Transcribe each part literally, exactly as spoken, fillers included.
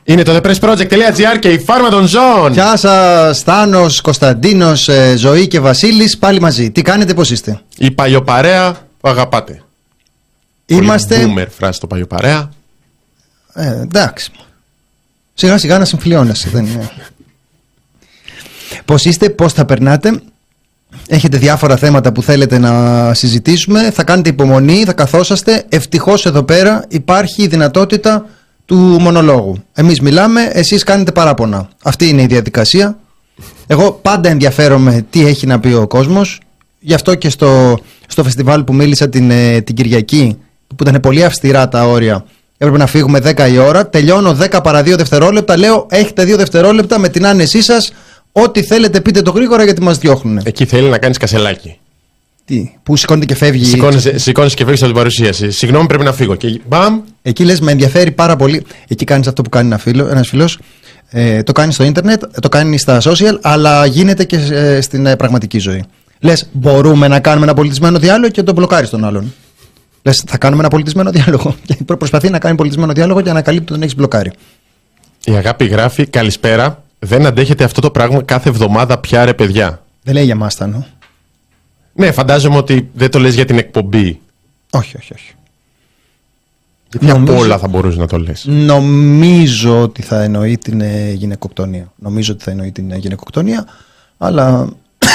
Είναι το thepressproject.gr και η φάρμα των ζώων. Γεια σας, Θάνος, Κωνσταντίνος, Ζωή και Βασίλης, πάλι μαζί. Τι κάνετε, πώς είστε? Η παλιοπαρέα που αγαπάτε. Είμαστε. Πολύ boomer φράση το παλιοπαρέα. Ε, εντάξει. Σιγά σιγά να συμφιλιώνεσαι. Δεν είναι. Πώς είστε, πώς θα περνάτε? Έχετε διάφορα θέματα που θέλετε να συζητήσουμε? Θα κάνετε υπομονή, θα καθόσαστε. Ευτυχώς εδώ πέρα υπάρχει η δυνατότητα του μονολόγου. Εμείς μιλάμε, εσείς κάνετε παράπονα. Αυτή είναι η διαδικασία. Εγώ πάντα ενδιαφέρομαι τι έχει να πει ο κόσμος. Γι' αυτό και στο, στο φεστιβάλ που μίλησα την, την Κυριακή, που ήταν πολύ αυστηρά τα όρια, έπρεπε να φύγουμε δέκα η ώρα. Τελειώνω δέκα παρά δύο δευτερόλεπτα. Λέω, έχετε δύο δευτερόλεπτα με την άνεσή σας. Ό,τι θέλετε πείτε το γρήγορα, γιατί μας διώχνουν. Εκεί θέλει να κάνεις κασελάκι. Τι, που σηκώνεται και φεύγει. Σηκώνεις και φεύγεις από την παρουσίαση. Συγγνώμη, πρέπει να φύγω. Και μπαμ. Εκεί λες, με ενδιαφέρει πάρα πολύ. Εκεί κάνεις αυτό που κάνει ένα φίλο, ένας φίλος. Ε, το κάνει στο ίντερνετ, το κάνει στα social, αλλά γίνεται και ε, στην ε, πραγματική ζωή. Λες, μπορούμε να κάνουμε ένα πολιτισμένο διάλογο και τον μπλοκάρεις τον άλλον. Λες, θα κάνουμε ένα πολιτισμένο διάλογο. Και προσπαθεί να κάνει πολιτισμένο διάλογο και ανακαλύπτει ότι τον έχεις μπλοκάρει. Η Αγάπη γράφει, καλησπέρα. Δεν αντέχετε αυτό το πράγμα κάθε εβδομάδα πια, ρε παιδιά. Δεν λέει για μας, Τάνο. Ναι, φαντάζομαι ότι δεν το λες για την εκπομπή. Όχι, όχι, όχι. Γιατί νομίζω, από όλα θα μπορούσε να το λες. Νομίζω ότι θα εννοεί την ε, γυναικοκτονία. Νομίζω ότι θα εννοεί την ε, γυναικοκτονία, αλλά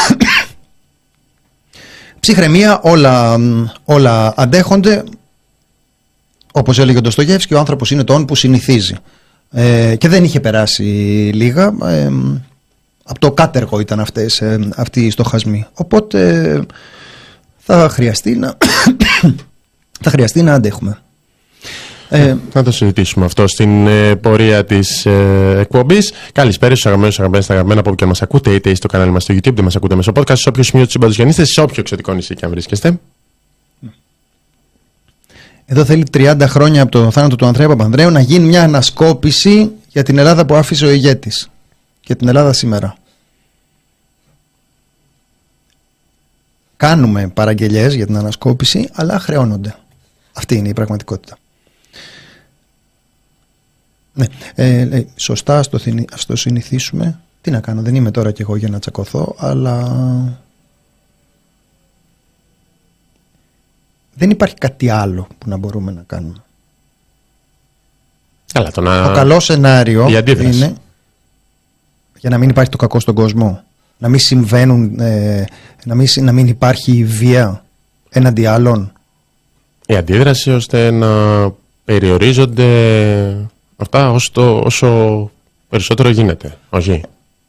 ψυχραιμία, όλα, όλα αντέχονται. Όπως έλεγε ο Ντοστογεύσκη, ο άνθρωπος είναι το όν που συνηθίζει. Ε, και δεν είχε περάσει λίγα. Ε, από το κάτεργο ήταν αυτές, ε, αυτοί οι στοχασμοί. Οπότε ε, θα χρειαστεί να θα χρειαστεί να αντέχουμε. Ε, θα το συζητήσουμε αυτό στην ε, πορεία της ε, εκπομπής. Καλησπέρα στους αγαπημένους, αγαπημένες, αγαπημένα από όπου και αν μας ακούτε, είτε στο κανάλι μας στο YouTube, είτε μας ακούτε μέσω podcast, σε όποιο σημείο του σύμπαντος γεννήστε, σε όποιο εξωτικό νησί και αν βρίσκεστε. Εδώ θέλει τριάντα χρόνια από το θάνατο του Ανδρέα Παπανδρέου να γίνει μια ανασκόπηση για την Ελλάδα που άφησε ο ηγέτης και την Ελλάδα σήμερα. Κάνουμε παραγγελιές για την ανασκόπηση, αλλά χρεώνονται. Αυτή είναι η πραγματικότητα. Ναι, ε, ε, σωστά, ας το, ας το συνηθίσουμε. Τι να κάνω, δεν είμαι τώρα κι εγώ για να τσακωθώ, αλλά δεν υπάρχει κάτι άλλο που να μπορούμε να κάνουμε. Καλά, το, να... το καλό σενάριο είναι για να μην υπάρχει το κακό στον κόσμο, να μην συμβαίνουν, ε, να, μην, να μην υπάρχει βία έναντι άλλων. Η αντίδραση ώστε να περιορίζονται αυτά όσο, το, όσο περισσότερο γίνεται. Όχι.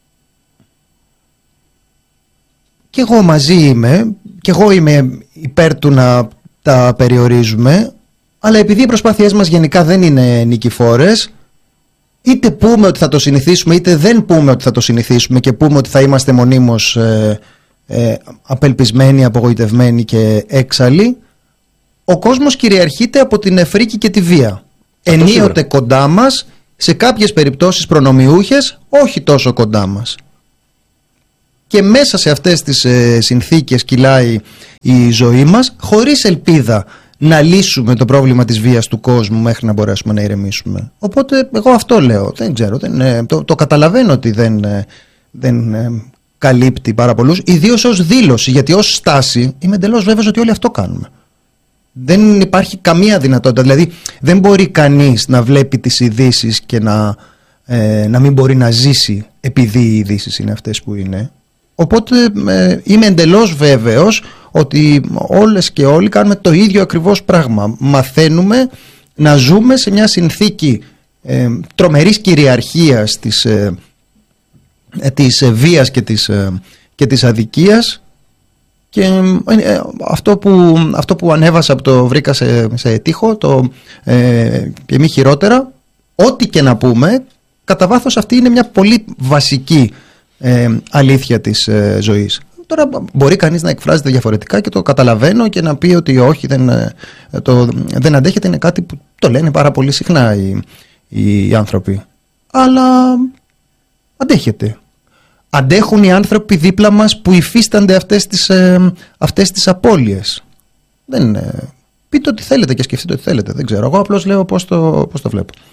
Και εγώ μαζί είμαι, και εγώ είμαι υπέρ του να τα περιορίζουμε, αλλά επειδή οι προσπάθειές μας γενικά δεν είναι νικηφόρες, είτε πούμε ότι θα το συνηθίσουμε είτε δεν πούμε ότι θα το συνηθίσουμε και πούμε ότι θα είμαστε μονίμως ε, ε, απελπισμένοι, απογοητευμένοι και έξαλλοι, ο κόσμος κυριαρχείται από την φρίκη και τη βία. Ενίοτε κοντά μας, σε κάποιες περιπτώσεις προνομιούχες, όχι τόσο κοντά μας. Και μέσα σε αυτές τις ε, συνθήκες κυλάει η ζωή μας, χωρίς ελπίδα να λύσουμε το πρόβλημα της βίας του κόσμου μέχρι να μπορέσουμε να ηρεμήσουμε. Οπότε εγώ αυτό λέω, δεν ξέρω, δεν, ε, το, το καταλαβαίνω ότι δεν, ε, δεν ε, καλύπτει πάρα πολλούς, ιδίως ως δήλωση, γιατί ως στάση είμαι εντελώς βέβαιος ότι όλοι αυτό κάνουμε. Δεν υπάρχει καμία δυνατότητα, δηλαδή δεν μπορεί κανείς να βλέπει τις ειδήσεις και να, ε, να μην μπορεί να ζήσει επειδή οι ειδήσεις είναι αυτές που είναι. Οπότε ε, είμαι εντελώς βέβαιος ότι όλες και όλοι κάνουμε το ίδιο ακριβώς πράγμα. Μαθαίνουμε να ζούμε σε μια συνθήκη ε, τρομερής κυριαρχίας της, ε, ε, της ε, βίας και της, ε, και της αδικίας. Και ε, αυτό, που, αυτό που ανέβασα που το βρήκα σε, σε τοίχο, το ε, και μη χειρότερα, ό,τι και να πούμε, κατά βάθος αυτή είναι μια πολύ βασική ε, αλήθεια της ε, ζωής. Τώρα μπορεί κανείς να εκφράζεται διαφορετικά και το καταλαβαίνω και να πει ότι όχι, δεν, το, δεν αντέχεται, είναι κάτι που το λένε πάρα πολύ συχνά οι, οι άνθρωποι. Αλλά αντέχεται. Αντέχουν οι άνθρωποι δίπλα μας που υφίστανται αυτές τις, ε, αυτές τις απώλειες. Δεν, ε, πείτε ό,τι θέλετε και σκεφτείτε ό,τι θέλετε. Δεν ξέρω. Εγώ απλώς λέω πώς το, πώς το βλέπω.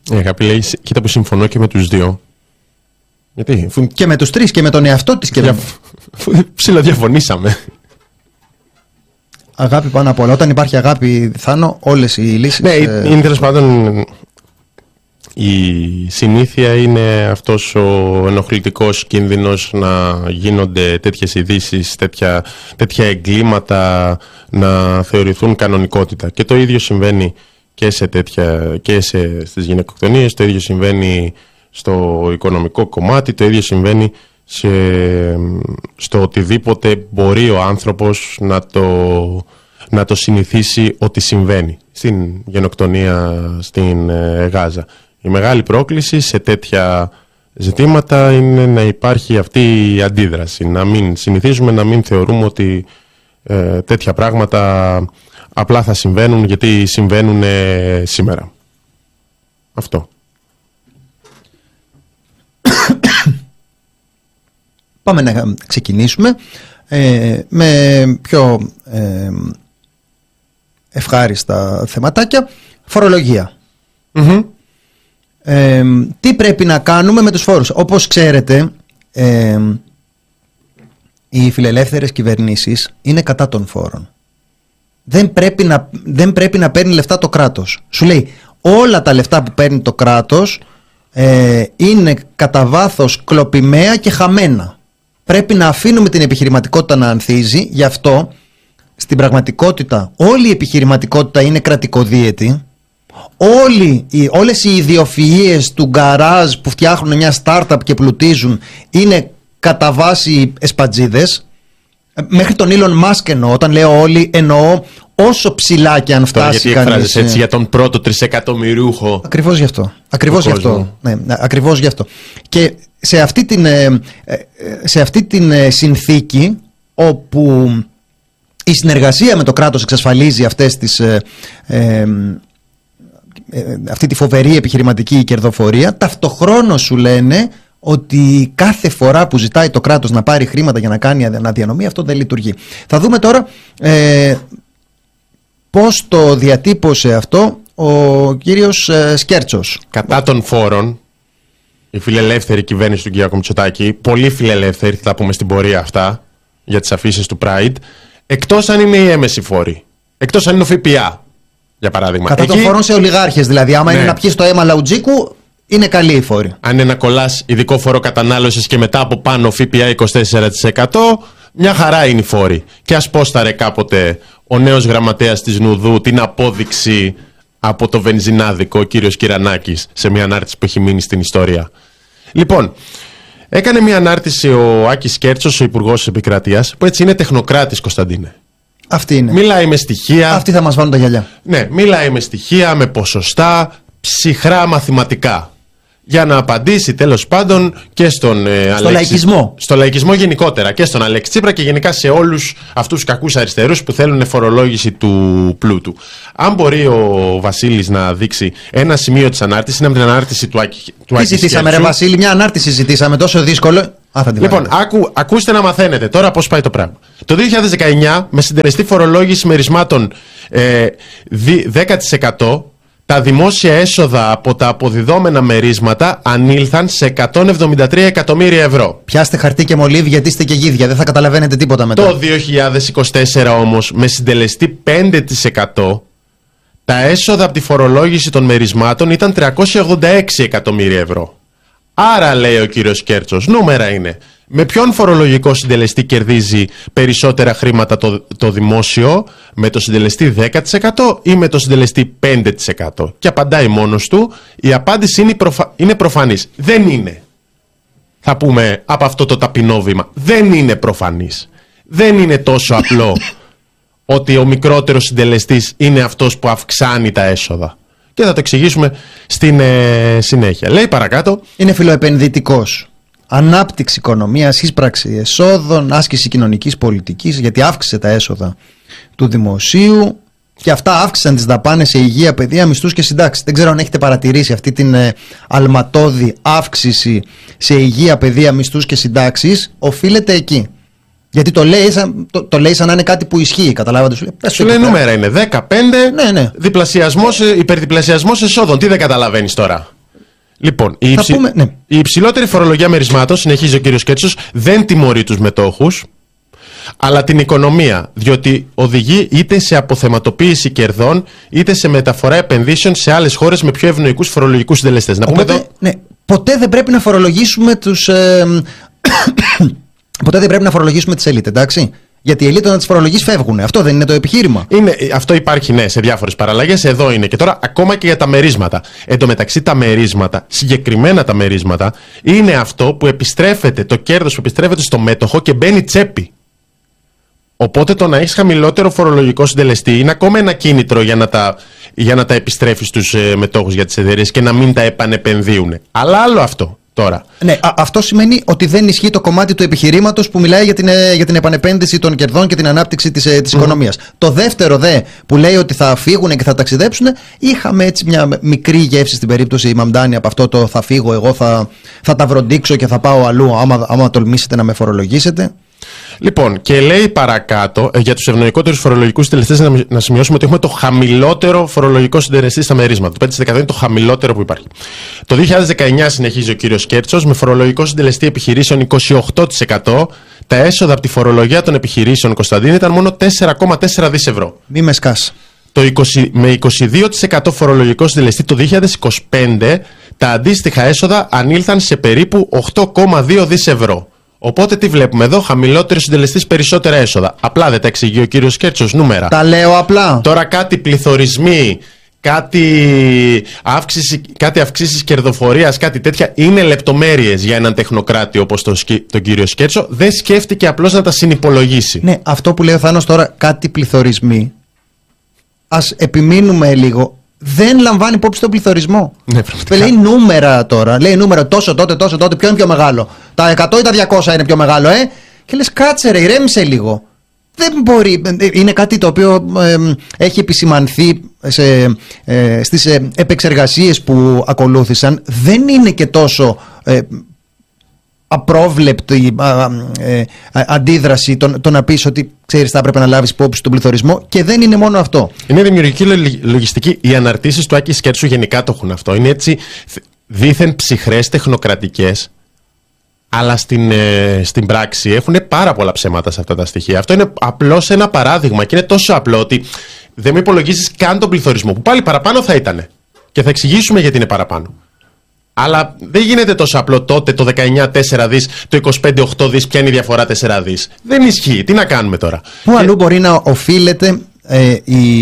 Η Αγάπη λέει, κοίτα που συμφωνώ και με τους δύο. Γιατί? Και με τους τρεις και με τον εαυτό της. Και Δια... με... Ψιλοδιαφωνήσαμε. Αγάπη πάνω απ' όλα. Όταν υπάρχει αγάπη, Θάνο, όλες οι λύσεις... Ναι, ε... είναι τέλος πάντων... Η συνήθεια είναι αυτός ο ενοχλητικός κίνδυνος να γίνονται τέτοιες ειδήσεις, τέτοια, τέτοια εγκλήματα να θεωρηθούν κανονικότητα. Και το ίδιο συμβαίνει και, σε τέτοια, και σε, στις γυναικοκτονίες, το ίδιο συμβαίνει στο οικονομικό κομμάτι, το ίδιο συμβαίνει σε, στο οτιδήποτε μπορεί ο άνθρωπος να το, να το συνηθίσει ότι συμβαίνει. Στην γενοκτονία στην ε, Γάζα. Η μεγάλη πρόκληση σε τέτοια ζητήματα είναι να υπάρχει αυτή η αντίδραση. Να μην συνηθίζουμε, να μην θεωρούμε ότι ε, τέτοια πράγματα απλά θα συμβαίνουν γιατί συμβαίνουν ε, σήμερα. Αυτό. Πάμε να ξεκινήσουμε ε, με πιο ε, ευχάριστα θεματάκια. Φορολογία. Mm-hmm. Ε, τι πρέπει να κάνουμε με τους φόρους? Όπως ξέρετε, ε, οι φιλελεύθερες κυβερνήσεις είναι κατά των φόρων. Δεν πρέπει να, δεν πρέπει να παίρνει λεφτά το κράτος. Σου λέει όλα τα λεφτά που παίρνει το κράτος ε, είναι κατά βάθος κλοπημαία και χαμένα. Πρέπει να αφήνουμε την επιχειρηματικότητα να ανθίζει. Γι' αυτό στην πραγματικότητα όλη η επιχειρηματικότητα είναι κρατικοδίαιτη. Όλοι, οι, όλες οι ιδιοφυΐες του γκαράζ που φτιάχνουν μια startup και πλουτίζουν είναι κατά βάση εσπατζίδες. Μέχρι τον Elon Musk εννοώ. Όταν λέω όλοι, εννοώ όσο ψηλά και αν φτάσει. Γιατί εκφράζεσαι έτσι για τον πρώτο τρισεκατομμυριούχο? Ακριβώς γι' αυτό. Ακριβώς γι' αυτό. Ναι, ακριβώς γι' αυτό. Και σε αυτή την, σε αυτή την συνθήκη όπου η συνεργασία με το κράτος εξασφαλίζει αυτές τις, ε, ε, αυτή τη φοβερή επιχειρηματική κερδοφορία, ταυτοχρόνως σου λένε ότι κάθε φορά που ζητάει το κράτος να πάρει χρήματα για να κάνει αναδιανομή, αυτό δεν λειτουργεί. Θα δούμε τώρα ε, πώς το διατύπωσε αυτό ο κύριος ε, Σκέρτσος. Κατά των φόρων, η φιλελεύθερη κυβέρνηση του Κυριάκου Μητσοτάκη, πολύ φιλελεύθερη, θα πούμε στην πορεία αυτά, για τις αφήσεις του Pride, εκτός αν είναι οι έμεση φόροι, εκτός αν είναι ο ΦΠΑ, για παράδειγμα. Κατά Εκεί... των φόρων σε ολιγάρχες, δηλαδή, άμα ναι. είναι να πιεις το αίμα λαουτζίκου, είναι καλή η φόρη. Αν είναι να κολλάς ειδικό φόρο κατανάλωσης και μετά από πάνω ΦΠΑ είκοσι τέσσερα τοις εκατό, μια χαρά είναι η φόρη. Και ας πόσταρε κάποτε ο νέος γραμματέας της Νουδού την απόδειξη από το βενζινάδικο, ο κύριος Κυρανάκης, σε μια ανάρτηση που έχει μείνει στην ιστορία. Λοιπόν, έκανε μια ανάρτηση ο Άκης Σκέρτσος, ο Υπουργός της Επικρατείας, που έτσι είναι τεχνοκράτης, Κωνσταντίνε. Αυτή είναι. Μιλάει με στοιχεία. Αυτοί θα μας βάλουν τα γυαλιά. Ναι, μιλάει με στοιχεία, με ποσοστά, ψυχρά μαθηματικά. Για να απαντήσει τέλος πάντων και στον ε, στο Αλέξη, λαϊκισμό. Στο λαϊκισμό γενικότερα και στον Αλέξη Τσίπρα και γενικά σε όλους αυτούς τους κακούς αριστερούς που θέλουν φορολόγηση του πλούτου. Αν μπορεί ο Βασίλης να δείξει ένα σημείο της ανάρτησης, είναι με την ανάρτηση του Άκη. Τι ζητήσαμε, ρε Βασίλη, μια ανάρτηση ζητήσαμε, τόσο δύσκολο. Α, θα την λοιπόν, άκου, ακούστε να μαθαίνετε τώρα πώς πάει το πράγμα. Το δύο χιλιάδες δεκαεννιά, με συντελεστή φορολόγηση μερισμάτων ε, δέκα τοις εκατό, τα δημόσια έσοδα από τα αποδιδόμενα μερίσματα ανήλθαν σε εκατόν εβδομήντα τρία εκατομμύρια ευρώ. Πιάστε χαρτί και μολύβι, γιατί είστε και γίδια, δεν θα καταλαβαίνετε τίποτα μετά. Το δύο χιλιάδες είκοσι τέσσερα όμως, με συντελεστή πέντε τοις εκατό, τα έσοδα από τη φορολόγηση των μερισμάτων ήταν τριακόσια ογδόντα έξι εκατομμύρια ευρώ. Άρα, λέει ο κύριος Σκέρτσος, νούμερα είναι. Με ποιον φορολογικό συντελεστή κερδίζει περισσότερα χρήματα το, το δημόσιο, με το συντελεστή δέκα τοις εκατό ή με το συντελεστή πέντε τοις εκατό? Και απαντάει μόνος του, η απάντηση είναι, προφα... είναι προφανής. Δεν είναι. Θα πούμε από αυτό το ταπεινό βήμα. Δεν είναι προφανής. Δεν είναι τόσο απλό ότι ο μικρότερος συντελεστής είναι αυτός που αυξάνει τα έσοδα. Και θα το εξηγήσουμε στην ε, συνέχεια. Λέει παρακάτω. Είναι φιλοεπενδυτικός. Ανάπτυξη οικονομίας, εισπράξη εσόδων, άσκηση κοινωνικής πολιτικής, γιατί αύξησε τα έσοδα του δημοσίου και αυτά αύξησαν τις δαπάνες σε υγεία, παιδεία, μισθούς και συντάξεις. Δεν ξέρω αν έχετε παρατηρήσει αυτή την ε, αλματώδη αύξηση σε υγεία, παιδεία, μισθούς και συντάξεις, οφείλεται εκεί. Γιατί το λέει, σαν, το, το λέει σαν να είναι κάτι που ισχύει, καταλάβατε. Σου λέει, σου λέει νούμερα είναι δέκα, πέντε, ναι, ναι. Διπλασιασμός, υπερδιπλασιασμός εσόδων. Τι δεν καταλαβαίνεις τώρα? Λοιπόν, η, υψη... πούμε, ναι. η υψηλότερη φορολογία μερισμάτων, συνεχίζει ο κύριος Κέρτσος, δεν τιμωρεί τους μετόχους, αλλά την οικονομία, διότι οδηγεί είτε σε αποθεματοποίηση κερδών, είτε σε μεταφορά επενδύσεων σε άλλες χώρες με πιο ευνοϊκούς φορολογικούς συντελεστές. Να πούμε Οπότε, εδώ... ναι, ποτέ δεν πρέπει να φορολογήσουμε τους... Ε, ποτέ δεν πρέπει να φορολογήσουμε τις ελίτ, εντάξει. Γιατί οι ελίτ όταν τις φορολογείς φεύγουν. Αυτό δεν είναι το επιχείρημα. Είναι, αυτό υπάρχει, ναι, σε διάφορες παραλλαγές. Εδώ είναι. Και τώρα ακόμα και για τα μερίσματα. Εν τω μεταξύ, τα μερίσματα, συγκεκριμένα τα μερίσματα, είναι αυτό που επιστρέφεται, το κέρδος που επιστρέφεται στο μέτοχο και μπαίνει τσέπη. Οπότε το να έχεις χαμηλότερο φορολογικό συντελεστή είναι ακόμα ένα κίνητρο για να τα, για να τα επιστρέφεις στους ε, μετόχους για τις εταιρείες και να μην τα επανεπενδύουν. Αλλά άλλο αυτό τώρα. Ναι, α, αυτό σημαίνει ότι δεν ισχύει το κομμάτι του επιχειρήματος που μιλάει για την, ε, για την επανεπένδυση των κερδών και την ανάπτυξη της, ε, της mm. οικονομίας. Το δεύτερο δε που λέει ότι θα φύγουν και θα ταξιδέψουν, είχαμε έτσι μια μικρή γεύση στην περίπτωση η Μαμντάνη από αυτό το θα φύγω, εγώ θα, θα τα βροντίξω και θα πάω αλλού άμα, άμα τολμήσετε να με φορολογήσετε. Λοιπόν, και λέει παρακάτω για τους ευνοϊκότερους φορολογικούς συντελεστές να, να σημειώσουμε ότι έχουμε το χαμηλότερο φορολογικό συντελεστή στα μερίσματα. Το πέντε τοις εκατό είναι το χαμηλότερο που υπάρχει. Το δύο χιλιάδες δεκαεννιά, συνεχίζει ο κύριος Κέρτσος, με φορολογικό συντελεστή επιχειρήσεων είκοσι οκτώ τοις εκατό, τα έσοδα από τη φορολογία των επιχειρήσεων, Κωνσταντίνη, ήταν μόνο τέσσερα κόμμα τέσσερα δισεκατομμύρια ευρώ. Μη με σκάς. Το είκοσι, με είκοσι δύο τοις εκατό φορολογικό συντελεστή το δύο χιλιάδες είκοσι πέντε, τα αντίστοιχα έσοδα ανήλθαν σε περίπου οκτώ κόμμα δύο δισεκατομμύρια ευρώ. Οπότε τι βλέπουμε εδώ, χαμηλότερο συντελεστής, περισσότερα έσοδα. Απλά δεν τα εξηγεί ο κύριος Κέρτσος, νούμερα. Τα λέω απλά. Τώρα κάτι πληθωρισμοί, κάτι, αύξηση, κάτι αυξήσεις κερδοφορίας, κάτι τέτοια είναι λεπτομέρειες για έναν τεχνοκράτη όπως τον, τον κύριο Σκέρτσο. Δεν σκέφτηκε απλώς να τα συνυπολογίσει. Ναι, αυτό που λέει ο Θάνος τώρα, κάτι πληθωρισμοί. Ας επιμείνουμε λίγο. Δεν λαμβάνει υπόψη τον πληθωρισμό. Ναι, λέει νούμερα τώρα. Λέει νούμερα τόσο τότε, τόσο τότε. Ποιο είναι πιο μεγάλο? Τα εκατό ή τα διακόσια είναι πιο μεγάλο, ε? Και λες κάτσε ρε, ηρέμησε λίγο. Δεν μπορεί. Είναι κάτι το οποίο ε, έχει επισημανθεί σε, ε, στις ε, επεξεργασίες που ακολούθησαν. Δεν είναι και τόσο ε, απρόβλεπτη α, α, ε, α, αντίδραση το, το να πεις ότι ξέρεις θα έπρεπε να λάβεις υπόψη τον πληθωρισμό, και δεν είναι μόνο αυτό. Είναι δημιουργική λογιστική. Οι αναρτήσεις του Άκη Σκέρτσου γενικά το έχουν αυτό. Είναι έτσι δήθεν ψυχρές τεχνοκρατικές, αλλά στην, ε, στην πράξη έχουν πάρα πολλά ψέματα σε αυτά τα στοιχεία. Αυτό είναι απλώς ένα παράδειγμα και είναι τόσο απλό ότι δεν με υπολογίζεις καν τον πληθωρισμό, που πάλι παραπάνω θα ήταν. Και θα εξηγήσουμε γιατί είναι παραπάνω. Αλλά δεν γίνεται τόσο απλό τότε το δεκαεννιά τέσσερα δις, το είκοσι πέντε οκτώ δις, ποια είναι η διαφορά τέσσερα δις. Δεν ισχύει. Τι να κάνουμε τώρα. Πού και... αλλού μπορεί να οφείλεται ε, η,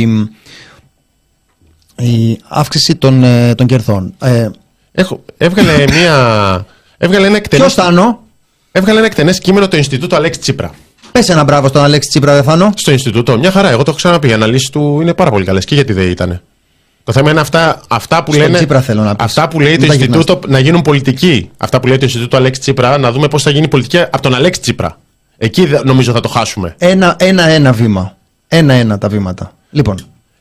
η αύξηση των, ε, των κερδών. Ε, Έχω, έβγαλε μια... Έβγαλε ένα εκτενές... Ποιος Θάνο? Έβγαλε ένα εκτενές κείμενο το Ινστιτούτο Αλέξη Τσίπρα. Πες ένα μπράβο στον Αλέξη Τσίπρα, δεν Θάνο. Στο Ινστιτούτο, μια χαρά. Εγώ το έχω ξαναπεί. Οι αναλύσεις του είναι πάρα πολύ καλές. Και γιατί δεν ήταν. Το θέμα είναι αυτά, αυτά που Στον λένε. Τσίπρα θέλω να πεις. Αυτά που λέει το Ινστιτούτο να γίνουν πολιτικοί. Αυτά που λέει το Ινστιτούτο Αλέξη Τσίπρα, να δούμε πώς θα γίνει πολιτική από τον Αλέξη Τσίπρα. Εκεί νομίζω θα το χάσουμε. Ένα, ένα, ένα βήμα. Ένα-ένα τα βήματα. Λοιπόν.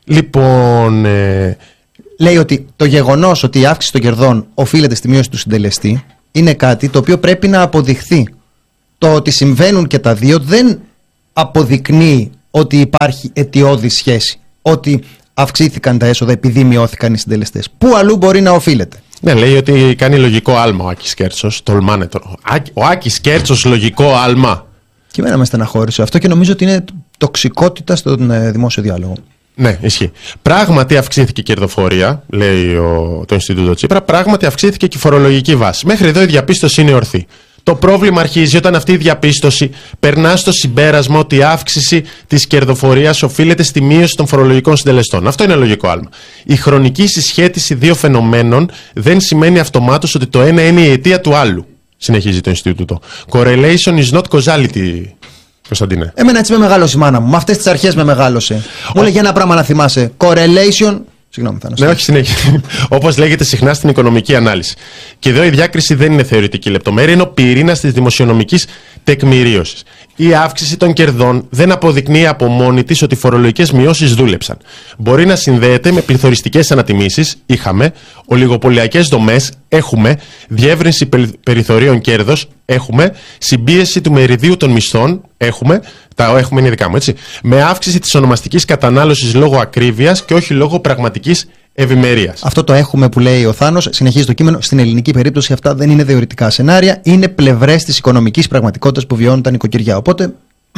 Λοιπόν. Ε... Λέει ότι το γεγονός ότι η αύξηση των κερδών οφείλεται στη μείωση του συντελεστή είναι κάτι το οποίο πρέπει να αποδειχθεί. Το ότι συμβαίνουν και τα δύο δεν αποδεικνύει ότι υπάρχει αιτιώδη σχέση. Ότι αυξήθηκαν τα έσοδα επειδή μειώθηκαν οι συντελεστές. Πού αλλού μπορεί να οφείλεται? Ναι, λέει ότι κάνει λογικό άλμα ο Άκης Κέρτσος. Τολμάνε το. Ο Άκης Κέρτσος λογικό άλμα. Και εμένα με στεναχώρησε αυτό και νομίζω ότι είναι τοξικότητα στον ε, δημόσιο διάλογο. Ναι, ισχύει. Πράγματι αυξήθηκε η κερδοφορία, λέει ο, το Ινστιτούτο Τσίπρα, πράγματι αυξήθηκε και η φορολογική βάση. Μέχρι εδώ η διαπίστωση είναι ορθή. Το πρόβλημα αρχίζει όταν αυτή η διαπίστωση περνά στο συμπέρασμα ότι η αύξηση της κερδοφορίας οφείλεται στη μείωση των φορολογικών συντελεστών. Αυτό είναι λογικό άλμα. Η χρονική συσχέτιση δύο φαινομένων δεν σημαίνει αυτομάτως ότι το ένα είναι η αιτία του άλλου, συνεχίζει το Ινστιτούτο. Correlation is not causality. Κωνσταντίνε. Εμένα έτσι με μεγάλωσε η μάνα μου. Με αυτές τις αρχές με μεγάλωσε. Μου έλεγε ένα πράγμα να θυμάσαι. Correlation. Συγγνώμη, Θάνο. Ναι, όχι, συνέχεια. Όπως λέγεται συχνά στην οικονομική ανάλυση. Και εδώ η διάκριση δεν είναι θεωρητική λεπτομέρεια, είναι ο πυρήνας της δημοσιονομικής τεκμηρίωσης. Η αύξηση των κερδών δεν αποδεικνύει από μόνη της ότι οι φορολογικές μειώσεις δούλεψαν. Μπορεί να συνδέεται με πληθωριστικές ανατιμήσεις, είχαμε, ολιγοπωλιακές δομές, έχουμε, διεύρυνση περιθωρίων κέρδος, έχουμε, συμπίεση του μεριδίου των μισθών, έχουμε, τα έχουμε είναι δικά μου, έτσι, με αύξηση της ονομαστικής κατανάλωσης λόγω ακρίβειας και όχι λόγω πραγματικής ευημερίας. Αυτό το έχουμε που λέει ο Θάνος, συνεχίζει το κείμενο. Στην ελληνική περίπτωση αυτά δεν είναι θεωρητικά σενάρια, είναι πλευρές της οικονομικής πραγματικότητας που βιώνουν τα νοικοκυριά. Οπότε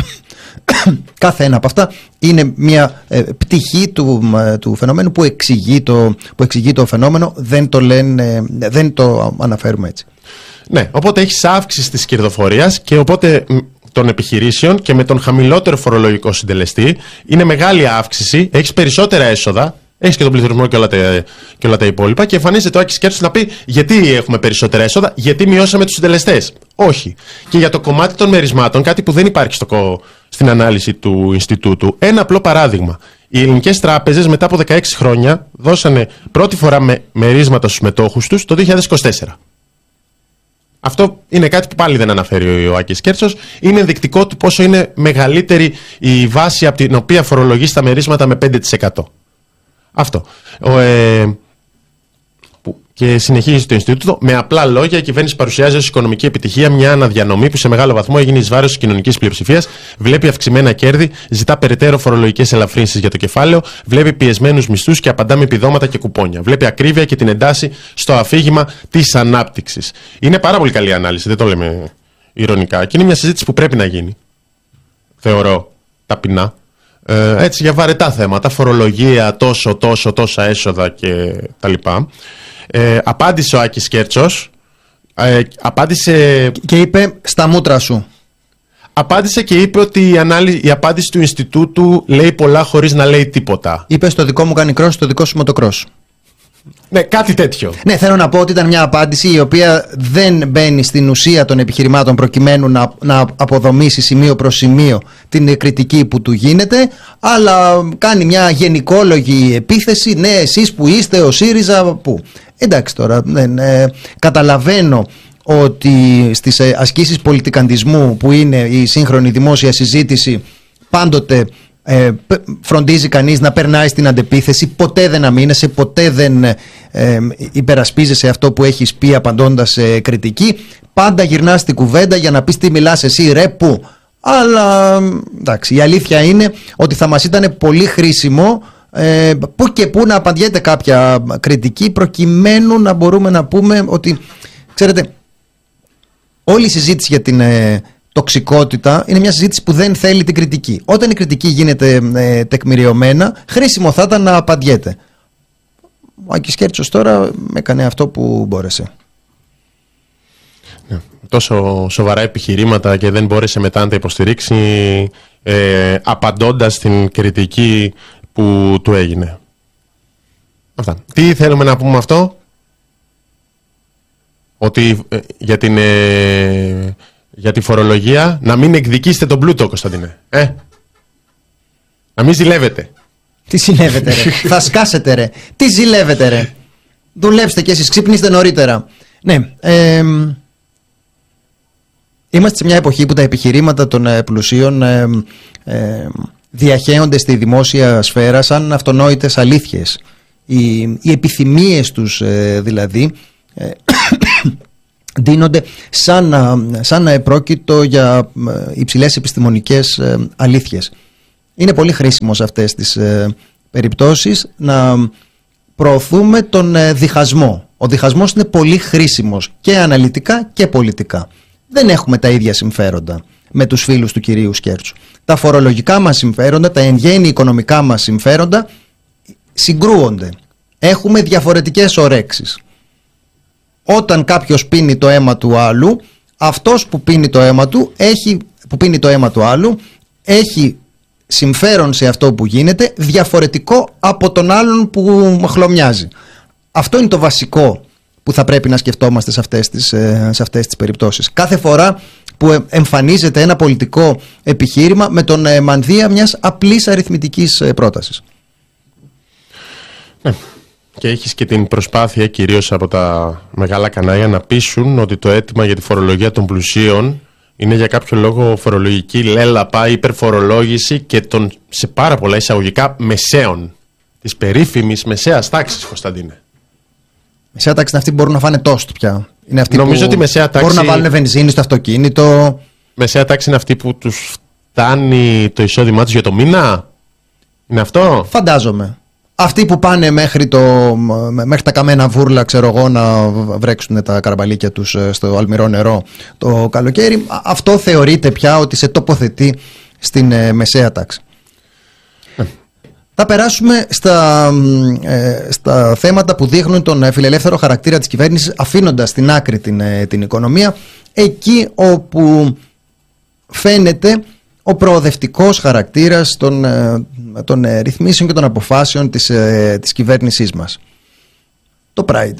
κάθε ένα από αυτά είναι μια ε, πτυχή του, ε, του φαινομένου που εξηγεί, το, που εξηγεί το φαινόμενο, δεν το, λένε, ε, δεν το αναφέρουμε έτσι. Ναι, οπότε έχεις αύξηση της κερδοφορίας και οπότε των επιχειρήσεων και με τον χαμηλότερο φορολογικό συντελεστή είναι μεγάλη αύξηση, έχεις περισσότερα έσοδα, έχεις και τον πληθωρισμό και όλα τα, και όλα τα υπόλοιπα και εμφανίζεται ο Άκης Κέρτσος να πει γιατί έχουμε περισσότερα έσοδα, γιατί μειώσαμε τους συντελεστές. Όχι. Και για το κομμάτι των μερισμάτων, κάτι που δεν υπάρχει στο, στην ανάλυση του Ινστιτούτου, ένα απλό παράδειγμα. Οι ελληνικές τράπεζες μετά από δεκαέξι χρόνια δώσανε πρώτη φορά με, μερίσματα στους μετόχους τους το δύο χιλιάδες είκοσι τέσσερα. Αυτό είναι κάτι που πάλι δεν αναφέρει ο Άκης Κέρτσος. Είναι ενδεικτικό του πόσο είναι μεγαλύτερη η βάση από την οποία φορολογεί τα μερίσματα με πέντε τοις εκατό. Αυτό. Ο, ε, που, και συνεχίζει το Ινστιτούτο. Με απλά λόγια, η κυβέρνηση παρουσιάζει ως οικονομική επιτυχία μια αναδιανομή που σε μεγάλο βαθμό έγινε εις βάρος της κοινωνικής πλειοψηφίας. Βλέπει αυξημένα κέρδη, ζητά περαιτέρω φορολογικές ελαφρύνσεις για το κεφάλαιο, βλέπει πιεσμένους μισθούς και απαντά με επιδόματα και κουπόνια. Βλέπει ακρίβεια και την εντάσσει στο αφήγημα της ανάπτυξης. Είναι πάρα πολύ καλή ανάλυση, δεν το λέμε ειρωνικά. Και είναι μια συζήτηση που πρέπει να γίνει. Θεωρώ ταπεινά. Ε, έτσι για βαρετά θέματα, φορολογία, τόσο, τόσο, τόσα έσοδα και τα λοιπά. Ε, απάντησε ο Άκης Κέρτσος, ε, απάντησε... Και είπε στα μούτρα σου. Απάντησε και είπε ότι η, ανάλυση, η απάντηση του Ινστιτούτου λέει πολλά χωρίς να λέει τίποτα. Είπε στο δικό μου κάνει cross, στο δικό σου motocross. Ναι, κάτι τέτοιο. Ναι, θέλω να πω ότι ήταν μια απάντηση η οποία δεν μπαίνει στην ουσία των επιχειρημάτων προκειμένου να, να αποδομήσει σημείο προς σημείο την κριτική που του γίνεται, αλλά κάνει μια γενικόλογη επίθεση. Ναι, εσείς που είστε ο ΣΥΡΙΖΑ, που. Εντάξει τώρα, ναι, ναι, καταλαβαίνω ότι στις ασκήσεις πολιτικαντισμού που είναι η σύγχρονη δημόσια συζήτηση πάντοτε Ε, φροντίζει κανείς να περνάει στην αντεπίθεση, ποτέ δεν αμήνεσαι, ποτέ δεν ε, υπερασπίζεσαι αυτό που έχεις πει απαντώντας σε κριτική, πάντα γυρνάς στην κουβέντα για να πεις τι μιλάς εσύ ρε που. Αλλά εντάξει, η αλήθεια είναι ότι θα μας ήταν πολύ χρήσιμο ε, που και που να απαντιέται κάποια κριτική προκειμένου να μπορούμε να πούμε ότι ξέρετε, όλη η συζήτηση για την ε, τοξικότητα είναι μια συζήτηση που δεν θέλει την κριτική. Όταν η κριτική γίνεται ε, τεκμηριωμένα, χρήσιμο θα ήταν να απαντιέται. Ο Άκης Κέρτσος τώρα έκανε αυτό που μπόρεσε. Ναι, τόσο σοβαρά επιχειρήματα και δεν μπόρεσε μετά να τα υποστηρίξει ε, απαντώντας στην κριτική που του έγινε. Αυτά. Τι θέλουμε να πούμε αυτό? Ότι ε, για την... Ε, για τη φορολογία να μην εκδικήσετε τον πλούτο, Κωνσταντίνε. Ε? Να μην ζηλεύετε. Τι ζηλεύετε ρε? Θα σκάσετε ρε. Τι ζηλεύετε ρε? Δουλέψτε κι εσείς, ξυπνήστε νωρίτερα. Ναι, ε, είμαστε σε μια εποχή που τα επιχειρήματα των ε, πλουσίων ε, ε, διαχέονται στη δημόσια σφαίρα σαν αυτονόητες αλήθειες. Οι, οι επιθυμίες τους ε, δηλαδή ε, δίνονται σαν να, σαν να επρόκειτο για υψηλές επιστημονικές αλήθειες. Είναι πολύ χρήσιμο σε αυτές τις περιπτώσεις να προωθούμε τον διχασμό. Ο διχασμός είναι πολύ χρήσιμος και αναλυτικά και πολιτικά. Δεν έχουμε τα ίδια συμφέροντα με τους φίλους του κυρίου Σκέρτσου. Τα φορολογικά μας συμφέροντα, τα εν γέννη οικονομικά μας συμφέροντα συγκρούονται. Έχουμε διαφορετικές ορέξεις. Όταν κάποιος πίνει το αίμα του άλλου, αυτός που πίνει το αίμα του έχει, που πίνει το αίμα του άλλου έχει συμφέρον σε αυτό που γίνεται διαφορετικό από τον άλλον που χλωμιάζει. Αυτό είναι το βασικό που θα πρέπει να σκεφτόμαστε σε αυτές τις, σε αυτές τις περιπτώσεις. Κάθε φορά που εμφανίζεται ένα πολιτικό επιχείρημα με τον μανδύα μιας απλής αριθμητικής πρότασης. Ναι. Και έχεις και την προσπάθεια κυρίως από τα μεγάλα κανάλια να πείσουν ότι το αίτημα για τη φορολογία των πλουσίων είναι για κάποιο λόγο φορολογική λέλαπα, υπερφορολόγηση και των σε πάρα πολλά εισαγωγικά μεσαίων. Της περίφημης μεσαίας τάξης, Κωνσταντίνε. Μεσαία τάξη είναι αυτοί που μπορούν να φάνε τόστ πια. Είναι αυτοί Νομίζω που ότι μεσαία τάξη... μπορούν να βάλουν βενζίνη στο αυτοκίνητο. Μεσαία τάξη είναι αυτοί που τους φτάνει το εισόδημά τους για το μήνα. Είναι αυτό? Φαντάζομαι. αυτοί που πάνε μέχρι, το, μέχρι τα καμένα βούρλα, ξέρω εγώ, να βρέξουν τα καραμπαλίκια τους στο αλμυρό νερό το καλοκαίρι, αυτό θεωρείται πια ότι σε τοποθετεί στην ε, μεσαία τάξη. Mm. Θα περάσουμε στα, ε, στα θέματα που δείχνουν τον φιλελεύθερο χαρακτήρα της κυβέρνησης, αφήνοντας στην άκρη την, ε, την οικονομία, εκεί όπου φαίνεται ο προοδευτικός χαρακτήρας των, των ρυθμίσεων και των αποφάσεων της, της κυβέρνησής μας. Το Pride.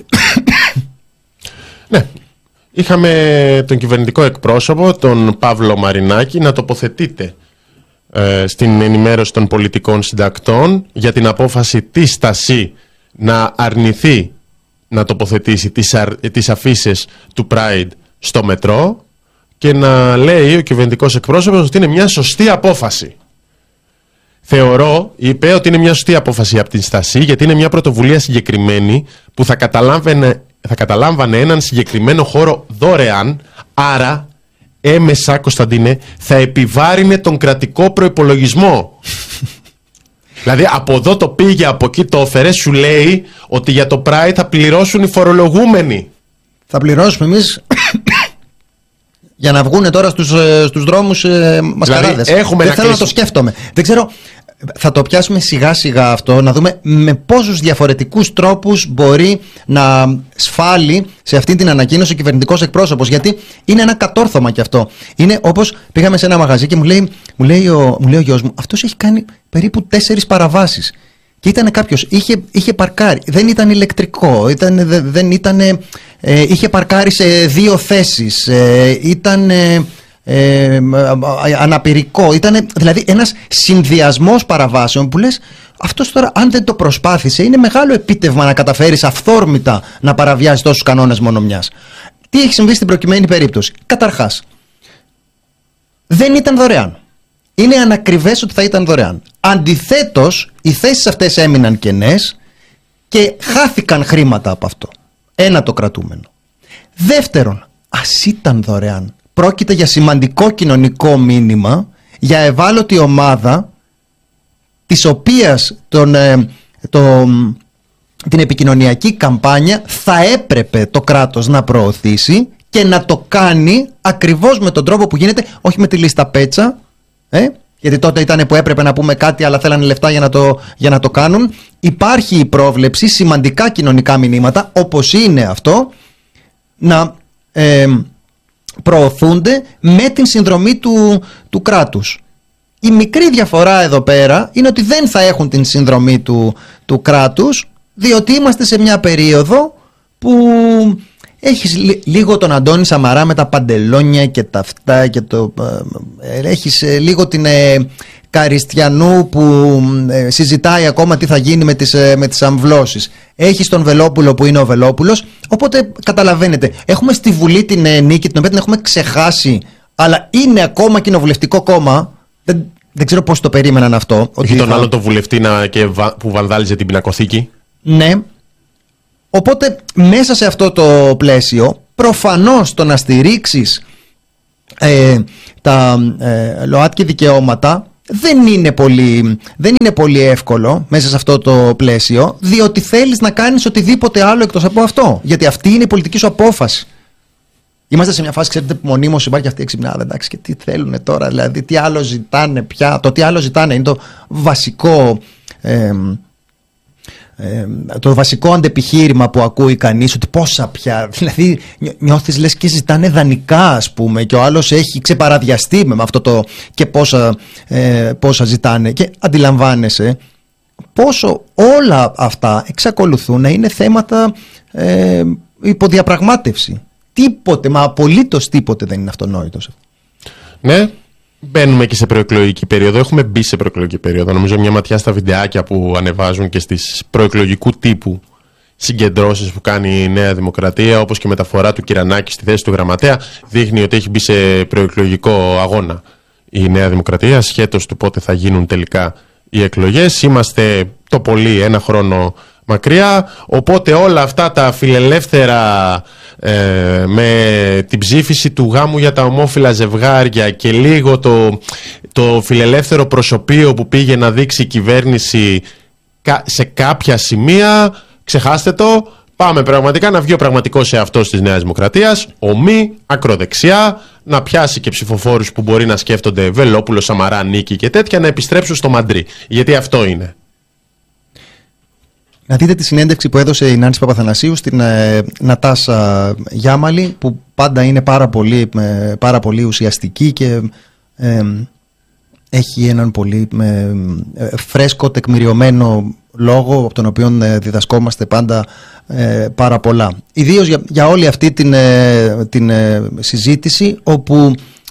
Ναι. Είχαμε τον κυβερνητικό εκπρόσωπο, τον Παύλο Μαρινάκη, να τοποθετείται ε, στην ενημέρωση των πολιτικών συντακτών για την απόφαση της Στασί να αρνηθεί να τοποθετήσει τις, αρ, τις αφίσες του Pride στο μετρό, και να λέει ο κυβερνητικός εκπρόσωπος ότι είναι μια σωστή απόφαση. Θεωρώ, είπε, ότι είναι μια σωστή απόφαση από την Στασί, γιατί είναι μια πρωτοβουλία συγκεκριμένη που θα καταλάμβανε, θα καταλάμβανε έναν συγκεκριμένο χώρο δωρεάν, άρα έμεσα, Κωνσταντίνε, θα επιβάρυνε τον κρατικό προϋπολογισμό. Δηλαδή από εδώ το πήγε, από εκεί το έφερε, σου λέει ότι για το Pride θα πληρώσουν οι φορολογούμενοι. Θα πληρώσουμε εμείς για να βγούνε τώρα στους, στους δρόμους ε, μασκαράδες. Δηλαδή, δεν θέλω να το σκέφτομαι. Δεν ξέρω, θα το πιάσουμε σιγά σιγά αυτό, να δούμε με πόσους διαφορετικούς τρόπους μπορεί να σφάλει σε αυτή την ανακοίνωση ο κυβερνητικός εκπρόσωπος. Γιατί είναι ένα κατόρθωμα κι αυτό. Είναι όπως πήγαμε σε ένα μαγαζί και μου λέει, μου λέει, ο, μου λέει ο γιος μου, αυτός έχει κάνει περίπου τέσσερις παραβάσεις. Και ήταν κάποιος, είχε, είχε παρκάρει, δεν ήταν ηλεκτρικό, ήταν, δεν ήταν, ε, είχε παρκάρει σε δύο θέσεις, ε, ήταν ε, ε, αναπηρικό, ήταν δηλαδή ένας συνδυασμός παραβάσεων που λες, αυτός τώρα αν δεν το προσπάθησε είναι μεγάλο επίτευγμα να καταφέρεις αυθόρμητα να παραβιάσεις τόσους κανόνες μόνο μιας. Τι έχει συμβεί στην προκειμένη περίπτωση? Καταρχάς, δεν ήταν δωρεάν. Είναι ανακριβές ότι θα ήταν δωρεάν. Αντιθέτως, οι θέσεις αυτές έμειναν κενές και χάθηκαν χρήματα από αυτό. Ένα το κρατούμενο. Δεύτερον, ας ήταν δωρεάν, πρόκειται για σημαντικό κοινωνικό μήνυμα για ευάλωτη ομάδα, της οποίας τον, ε, το, την επικοινωνιακή καμπάνια θα έπρεπε το κράτος να προωθήσει και να το κάνει ακριβώς με τον τρόπο που γίνεται, όχι με τη λίστα πέτσα, ε, γιατί τότε ήταν που έπρεπε να πούμε κάτι αλλά θέλανε λεφτά για να το, για να το κάνουν. Υπάρχει η πρόβλεψη, σημαντικά κοινωνικά μηνύματα όπως είναι αυτό να ε, προωθούνται με την συνδρομή του, του κράτους. Η μικρή διαφορά εδώ πέρα είναι ότι δεν θα έχουν την συνδρομή του, του κράτους, διότι είμαστε σε μια περίοδο που έχεις λίγο τον Αντώνη Σαμαρά με τα παντελόνια και τα αυτά και το, ε, έχεις λίγο την ε, Καριστιανού που ε, συζητάει ακόμα τι θα γίνει με τις, ε, με τις αμβλώσεις. Έχεις τον Βελόπουλο που είναι ο Βελόπουλος, οπότε καταλαβαίνετε, έχουμε στη Βουλή την ε, Νίκη, την οποία την έχουμε ξεχάσει, αλλά είναι ακόμα κοινοβουλευτικό κόμμα. Δεν, δεν ξέρω πώς το περίμεναν αυτό. Έχει τον θα... άλλο το βουλευτή να, και βα, που βανδάλιζε την πινακοθήκη. Ναι. Οπότε μέσα σε αυτό το πλαίσιο προφανώς το να στηρίξεις ε, τα ε, ΛΟΑΤΚΙ δικαιώματα δεν είναι, πολύ, δεν είναι πολύ εύκολο μέσα σε αυτό το πλαίσιο, διότι θέλεις να κάνεις οτιδήποτε άλλο εκτός από αυτό, γιατί αυτή είναι η πολιτική σου απόφαση. Είμαστε σε μια φάση, ξέρετε, που μονίμως υπάρχει αυτή η εξυπνάδα, εντάξει, και τι θέλουν τώρα, δηλαδή τι άλλο ζητάνε πια, το τι άλλο ζητάνε είναι το βασικό... Ε, Ε, το βασικό αντεπιχείρημα που ακούει κανείς, ότι πόσα πια, δηλαδή νιώθεις λες και ζητάνε δανεικά, ας πούμε, και ο άλλος έχει ξεπαραδιαστεί με αυτό το και πόσα, ε, πόσα ζητάνε, και αντιλαμβάνεσαι πόσο όλα αυτά εξακολουθούν να είναι θέματα ε, υποδιαπραγμάτευση. Τίποτε, μα απολύτως τίποτε δεν είναι αυτονόητο. Ναι. Μπαίνουμε και σε προεκλογική περίοδο. Έχουμε μπει σε προεκλογική περίοδο. Νομίζω μια ματιά στα βιντεάκια που ανεβάζουν και στις προεκλογικού τύπου συγκεντρώσεις που κάνει η Νέα Δημοκρατία, όπως και η μεταφορά του Κυρανάκη στη θέση του γραμματέα, δείχνει ότι έχει μπει σε προεκλογικό αγώνα η Νέα Δημοκρατία, ασχέτως του πότε θα γίνουν τελικά οι εκλογές. Είμαστε το πολύ ένα χρόνο μακριά, οπότε όλα αυτά τα φιλελεύθερα ε, με την ψήφιση του γάμου για τα ομόφυλα ζευγάρια και λίγο το, το φιλελεύθερο προσωπείο που πήγε να δείξει η κυβέρνηση σε κάποια σημεία, ξεχάστε το, πάμε πραγματικά να βγει ο πραγματικός εαυτός της Νέας Δημοκρατίας, ομή, ακροδεξιά, να πιάσει και ψηφοφόρους που μπορεί να σκέφτονται Βελόπουλο, Σαμαρά, Νίκη και τέτοια, να επιστρέψουν στο Μαντρί. Γιατί αυτό είναι. Να δείτε τη συνέντευξη που έδωσε η Νάνση Παπαθανασίου στην ε, Νατάσα Γιάμαλη, που πάντα είναι πάρα πολύ, ε, πάρα πολύ ουσιαστική και ε, έχει έναν πολύ ε, φρέσκο, τεκμηριωμένο λόγο, από τον οποίο ε, διδασκόμαστε πάντα ε, πάρα πολλά. Ιδίως για, για όλη αυτή την, ε, την ε, συζήτηση, όπου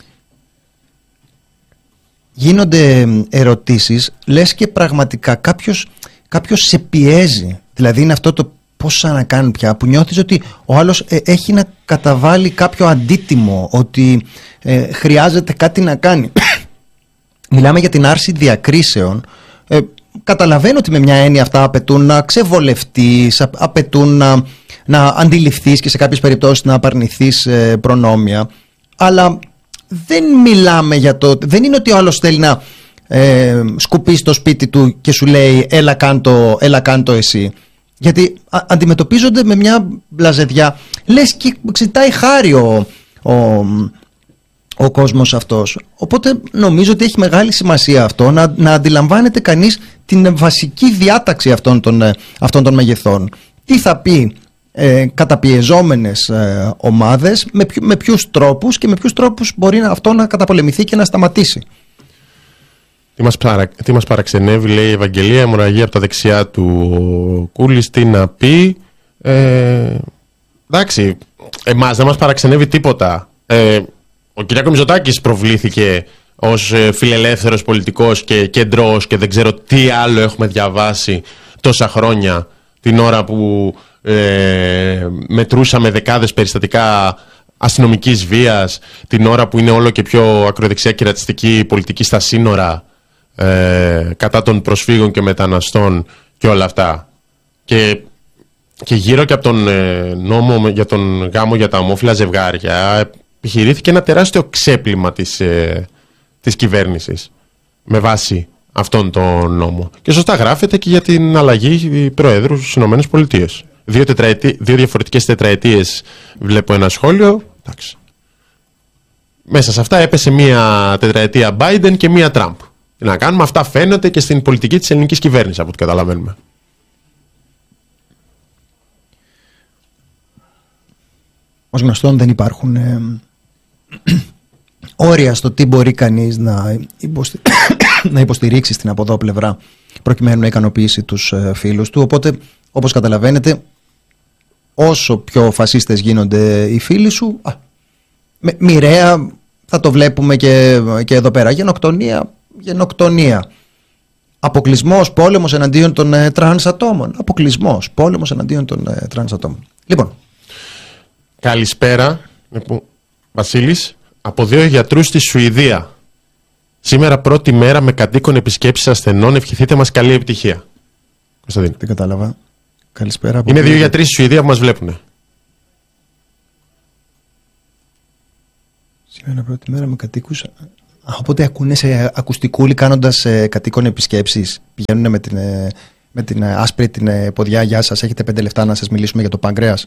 γίνονται ερωτήσεις, λες και πραγματικά κάποιος Κάποιος σε πιέζει. Δηλαδή είναι αυτό το πώς να κάνει πια, που νιώθεις ότι ο άλλος ε, έχει να καταβάλει κάποιο αντίτιμο, ότι ε, χρειάζεται κάτι να κάνει. Μιλάμε για την άρση διακρίσεων. Ε, καταλαβαίνω ότι με μια έννοια αυτά απαιτούν να ξεβολευτείς, απαιτούν να, να αντιληφθείς και σε κάποιες περιπτώσεις να απαρνηθείς ε, προνόμια. Αλλά δεν μιλάμε για το... Δεν είναι ότι ο άλλος θέλει να... Ε, σκουπεί στο σπίτι του και σου λέει έλα κάντο, έλα κάντο εσύ, γιατί α, αντιμετωπίζονται με μια μπλαζεδιά, λες και ζητάει χάρη ο, ο, ο κόσμος αυτός. Οπότε νομίζω ότι έχει μεγάλη σημασία αυτό, να, να αντιλαμβάνεται κανείς την βασική διάταξη αυτών των, αυτών των μεγεθών. Τι θα πει ε, καταπιεζόμενες ε, ομάδες, με, ποιο, με ποιους τρόπους και με ποιους τρόπους μπορεί αυτό να καταπολεμηθεί και να σταματήσει. Τι μας, παρα... τι μας παραξενεύει, λέει η Ευαγγελία, αιμορραγία από τα δεξιά του ο Κούλης, τι να πει. Ε, εντάξει, εμάς δεν μας παραξενεύει τίποτα. Ε, ο Κυριάκος Μητσοτάκης προβλήθηκε ως ε, φιλελεύθερος πολιτικός και κεντρός και δεν ξέρω τι άλλο έχουμε διαβάσει τόσα χρόνια, την ώρα που ε, μετρούσαμε δεκάδες περιστατικά αστυνομικής βίας, την ώρα που είναι όλο και πιο ακροδεξιά και ρατσιστική πολιτική στα σύνορα, Ε, κατά των προσφύγων και μεταναστών και όλα αυτά, και, και γύρω και από τον ε, νόμο για τον γάμο για τα ομόφυλα ζευγάρια επιχειρήθηκε ένα τεράστιο ξέπλυμα της, ε, της κυβέρνησης με βάση αυτόν τον νόμο, και σωστά γράφεται και για την αλλαγή προέδρου στις Ηνωμένες Πολιτείες. Δύο, τετραετή, δύο διαφορετικές τετραετίες βλέπω ένα σχόλιο. Εντάξει. Μέσα σε αυτά έπεσε μία τετραετία Biden και μία Trump. Τι να κάνουμε, αυτά φαίνονται και στην πολιτική της ελληνικής κυβέρνησης, από ό,τι καταλαβαίνουμε. Ως γνωστόν δεν υπάρχουν ε, όρια στο τι μπορεί κανείς να, υποστη... να υποστηρίξει στην από εδώ πλευρά, προκειμένου να ικανοποιήσει τους ε, φίλους του. Οπότε, όπως καταλαβαίνετε, όσο πιο φασίστες γίνονται οι φίλοι σου, α, με, μοιραία θα το βλέπουμε και, και εδώ πέρα. Γενοκτονία, γενοκτονία. Αποκλεισμός, πόλεμος εναντίον των ε, τρανς ατόμων. Αποκλεισμός, πόλεμος εναντίον των ε, τρανς ατόμων. Λοιπόν. Καλησπέρα, Βασίλης, από δύο γιατρούς στη Σουηδία. Σήμερα πρώτη μέρα με κατοίκον επισκέψεις ασθενών. Ευχηθείτε μας καλή επιτυχία. Κωνσταντίνη. Δεν κατάλαβα. Καλησπέρα. Είναι δύο γιατροί στη Σουηδία που μας βλέπουν. Σήμερα πρώτη μέρα με κατοίκους. Οπότε ακούνε σε ακουστικούλι κάνοντας ε, κατοίκον επισκέψεις. Πηγαίνουν με την, ε, με την ε, άσπρη την ε, ποδιά. Γεια σας, έχετε πέντε λεφτά να σας μιλήσουμε για το παγκρέας.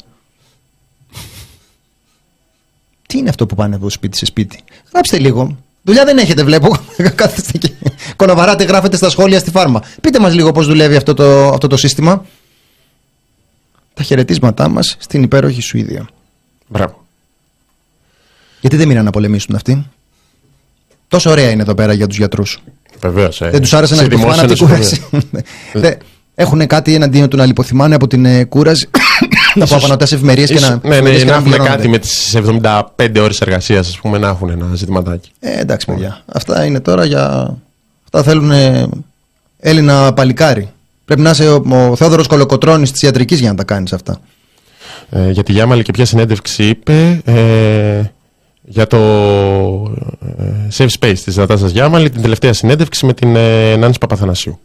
Τι είναι αυτό που πάνε από σπίτι σε σπίτι? Γράψτε λίγο. Δουλειά δεν έχετε, βλέπω. Κάθεστε και κονοβαράτε, γράφετε στα σχόλια στη φάρμα. Πείτε μας λίγο πώς δουλεύει αυτό το, αυτό το σύστημα. Τα χαιρετίσματά μας στην υπέροχη Σουηδία. Μπράβο. Γιατί δεν μείναν να πολεμήσουν αυτοί? Τόσο ωραία είναι εδώ πέρα για τους γιατρούς. Βεβαίως. Ε. Δεν τους άρεσε να λιποθυμάνε από την κούραση. Έχουν κάτι εναντίον του να λιποθυμάνε από την ε, κούραση. Να πω απανωτές ευημερίες και να. Ναι, ναι, να έχουν κάτι με τις εβδομήντα πέντε ώρες εργασίας, ας πούμε, να έχουν ένα ζητηματάκι. Ε, εντάξει, παιδιά. Αυτά είναι τώρα για. Αυτά θέλουν ε, Έλληνα παλικάρι. Πρέπει να είσαι ο, ο Θεόδωρος Κολοκοτρώνης της ιατρικής για να τα κάνεις αυτά. Ε, για τη Γιάμαλη και ποια συνέντευξη είπε ε, για το ε, Safe Space της Νατάσας Γιάμαλη, την τελευταία συνέντευξη με την ε, Νάνση Παπαθανασίου.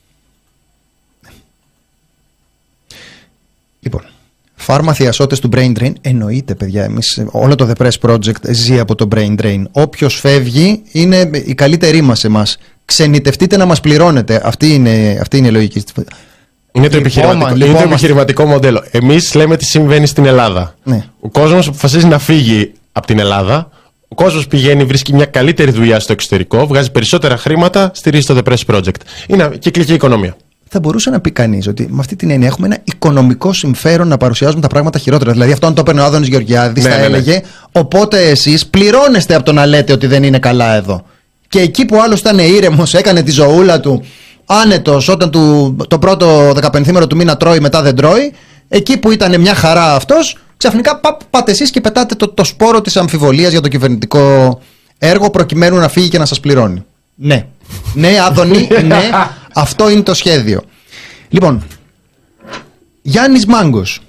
Λοιπόν, φάρμα θειασότες του Brain Drain. Εννοείται, παιδιά, εμείς όλο το The Press Project ζει από το Brain Drain. Όποιος φεύγει είναι η καλύτερη μας εμάς. Ξενιτευτείτε να μας πληρώνετε. Αυτή είναι, αυτή είναι η λογική. Είναι το, επιχειρηματικό, είναι το επιχειρηματικό μοντέλο. Εμείς λέμε τι συμβαίνει στην Ελλάδα. Ναι. Ο κόσμος αποφασίζει να φύγει από την Ελλάδα. Ο κόσμος πηγαίνει, βρίσκει μια καλύτερη δουλειά στο εξωτερικό, βγάζει περισσότερα χρήματα, στηρίζει το The Press Project. Είναι κυκλική οικονομία. Θα μπορούσε να πει κανείς ότι με αυτή την έννοια έχουμε ένα οικονομικό συμφέρον να παρουσιάζουμε τα πράγματα χειρότερα. Δηλαδή, αυτό αν το έπαιρνε ο Άδωνης Γεωργιάδης, ναι, θα ναι, έλεγε, ναι. Οπότε εσείς πληρώνεστε από το να λέτε ότι δεν είναι καλά εδώ. Και εκεί που άλλος ήταν ήρεμος, έκανε τη ζωούλα του, άνετος, όταν του, το πρώτο δεκαπενθήμερο του μήνα τρώει, μετά δεν τρώει, εκεί που ήταν μια χαρά αυτός, ξαφνικά πά, πάτε εσείς και πετάτε το, το σπόρο της αμφιβολίας για το κυβερνητικό έργο προκειμένου να φύγει και να σας πληρώνει. Ναι. Ναι, Άδωνη, ναι, αυτό είναι το σχέδιο. Λοιπόν, Γιάννης Μάγκος.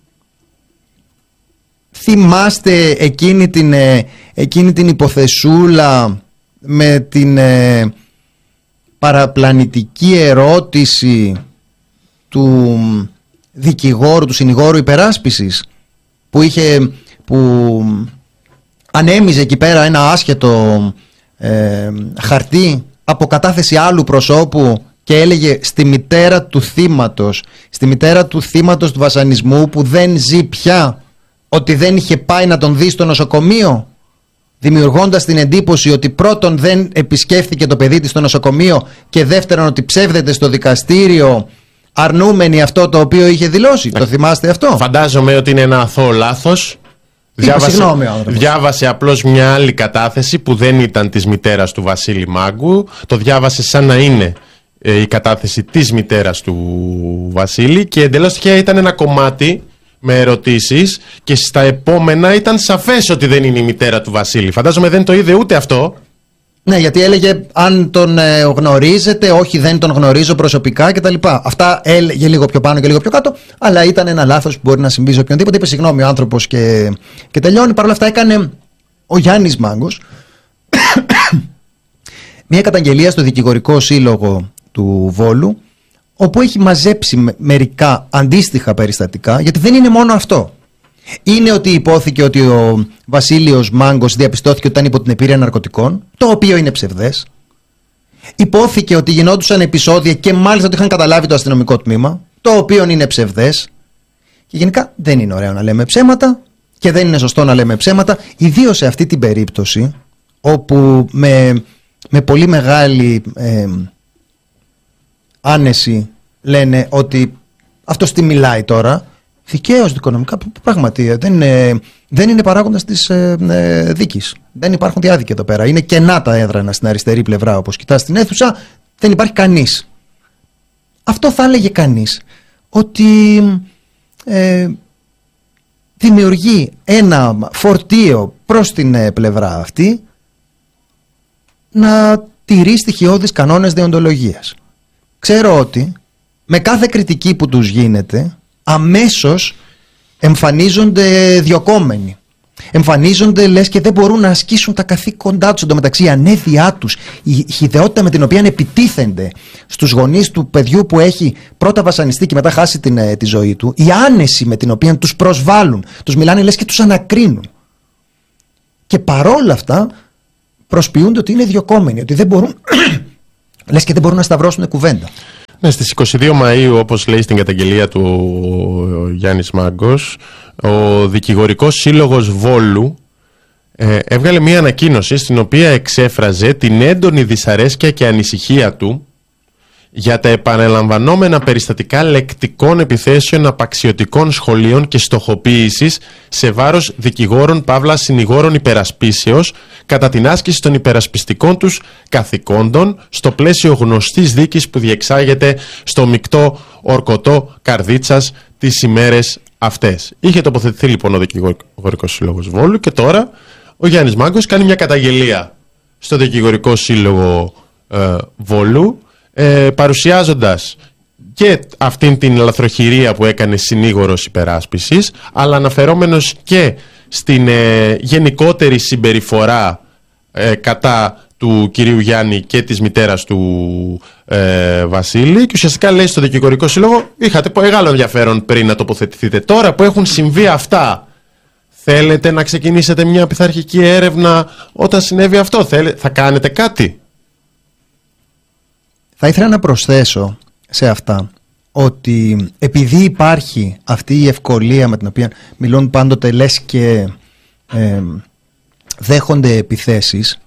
Θυμάστε εκείνη την, εκείνη την υποθεσούλα με την ε, παραπλανητική ερώτηση του δικηγόρου, του συνηγόρου υπεράσπισης, που είχε, που ανέμιζε εκεί πέρα ένα άσχετο ε, χαρτί από κατάθεση άλλου προσώπου και έλεγε στη μητέρα του θύματος, στη μητέρα του θύματος του βασανισμού που δεν ζει πια, ότι δεν είχε πάει να τον δει στο νοσοκομείο, δημιουργώντας την εντύπωση ότι πρώτον δεν επισκέφθηκε το παιδί της στο νοσοκομείο και δεύτερον ότι ψεύδεται στο δικαστήριο αρνούμενη αυτό το οποίο είχε δηλώσει. Ναι. Το θυμάστε αυτό? Φαντάζομαι ότι είναι ένα αθώο λάθος. Διάβασε, συγγνώμη, διάβασε απλώς μια άλλη κατάθεση που δεν ήταν της μητέρας του Βασίλη Μάγκου. Το διάβασε σαν να είναι ε, η κατάθεση της μητέρας του Βασίλη και εντελώς τυχαία ήταν ένα κομμάτι με ερωτήσεις και στα επόμενα ήταν σαφές ότι δεν είναι η μητέρα του Βασίλη. Φαντάζομαι δεν το είδε ούτε αυτό. Ναι, γιατί έλεγε αν τον ε, γνωρίζετε, όχι δεν τον γνωρίζω προσωπικά κτλ. Αυτά έλεγε λίγο πιο πάνω και λίγο πιο κάτω, αλλά ήταν ένα λάθος που μπορεί να συμβεί σε οποιονδήποτε. Είπε συγγνώμη ο άνθρωπος και, και τελειώνει. Παρ' όλα αυτά έκανε ο Γιάννης Μάγκος μια καταγγελία στο Δικηγορικό Σύλλογο του Βόλου, όπου έχει μαζέψει μερικά αντίστοιχα περιστατικά, γιατί δεν είναι μόνο αυτό. Είναι ότι υπόθηκε ότι ο Βασίλειος Μάγκος διαπιστώθηκε ότι ήταν υπό την επίρρεια ναρκωτικών, το οποίο είναι ψευδές. Υπόθηκε ότι γινόντουσαν επεισόδια και μάλιστα ότι είχαν καταλάβει το αστυνομικό τμήμα, το οποίο είναι ψευδές. Και γενικά δεν είναι ωραίο να λέμε ψέματα και δεν είναι σωστό να λέμε ψέματα, ιδίως σε αυτή την περίπτωση, όπου με, με πολύ μεγάλη ε, άνεση λένε ότι αυτός τι μιλάει τώρα. Δικαίως δικονομικά, πράγματι δεν είναι, δεν είναι παράγοντας της ε, ε, δίκης. Δεν υπάρχουν διάδικοι εδώ πέρα. Είναι κενά τα έδρανα στην αριστερή πλευρά, όπως κοιτάς στην αίθουσα, δεν υπάρχει κανείς. Αυτό θα έλεγε κανείς ότι ε, δημιουργεί ένα φορτίο προς την ε, πλευρά αυτή να τηρεί στοιχειώδεις κανόνες δεοντολογίας. Ξέρω ότι με κάθε κριτική που τους γίνεται αμέσως εμφανίζονται διωκόμενοι. Εμφανίζονται λες και δεν μπορούν να ασκήσουν τα καθήκοντά τους. Εντωμεταξύ η ανέδειά τους, η χυδαιότητα με την οποία επιτίθενται στους γονείς του παιδιού που έχει πρώτα βασανιστεί και μετά χάσει την, τη ζωή του, η άνεση με την οποία τους προσβάλλουν, τους μιλάνε λες και τους ανακρίνουν. Και παρόλα αυτά προσποιούνται ότι είναι διωκόμενοι, ότι δεν μπορούν λες και δεν μπορούν να σταυρώσουν κουβέντα. Ναι, στις είκοσι δύο Μαΐου, όπως λέει στην καταγγελία του ο Γιάννης Μάγκος, ο Δικηγορικός Σύλλογος Βόλου ε, έβγαλε μία ανακοίνωση στην οποία εξέφραζε την έντονη δυσαρέσκεια και ανησυχία του για τα επαναλαμβανόμενα περιστατικά λεκτικών επιθέσεων απαξιωτικών σχολείων και στοχοποίησης σε βάρος δικηγόρων παύλα συνηγόρων υπερασπίσεως κατά την άσκηση των υπερασπιστικών τους καθηκόντων στο πλαίσιο γνωστής δίκης που διεξάγεται στο μεικτό ορκωτό Καρδίτσας τις ημέρες αυτές. Είχε τοποθετηθεί λοιπόν ο Δικηγορικός Σύλλογος Βόλου και τώρα ο Γιάννης Μάγκος κάνει μια καταγγελία στο Δικηγορικό Σύλλογο ε, Βόλου, Ε, παρουσιάζοντας και αυτήν την λαθροχειρία που έκανε συνήγορος υπεράσπισης, αλλά αναφερόμενος και στην ε, γενικότερη συμπεριφορά ε, κατά του κυρίου Γιάννη και της μητέρας του ε, Βασίλη, και ουσιαστικά λέει στο Δικηγορικό Σύλλογο: είχατε μεγάλο ενδιαφέρον πριν να τοποθετηθείτε. Τώρα που έχουν συμβεί αυτά, θέλετε να ξεκινήσετε μια πειθαρχική έρευνα όταν συνέβη αυτό? Θέλε, θα κάνετε κάτι? Θα ήθελα να προσθέσω σε αυτά ότι επειδή υπάρχει αυτή η ευκολία με την οποία μιλούν πάντοτε λες και ε, δέχονται επιθέσεις,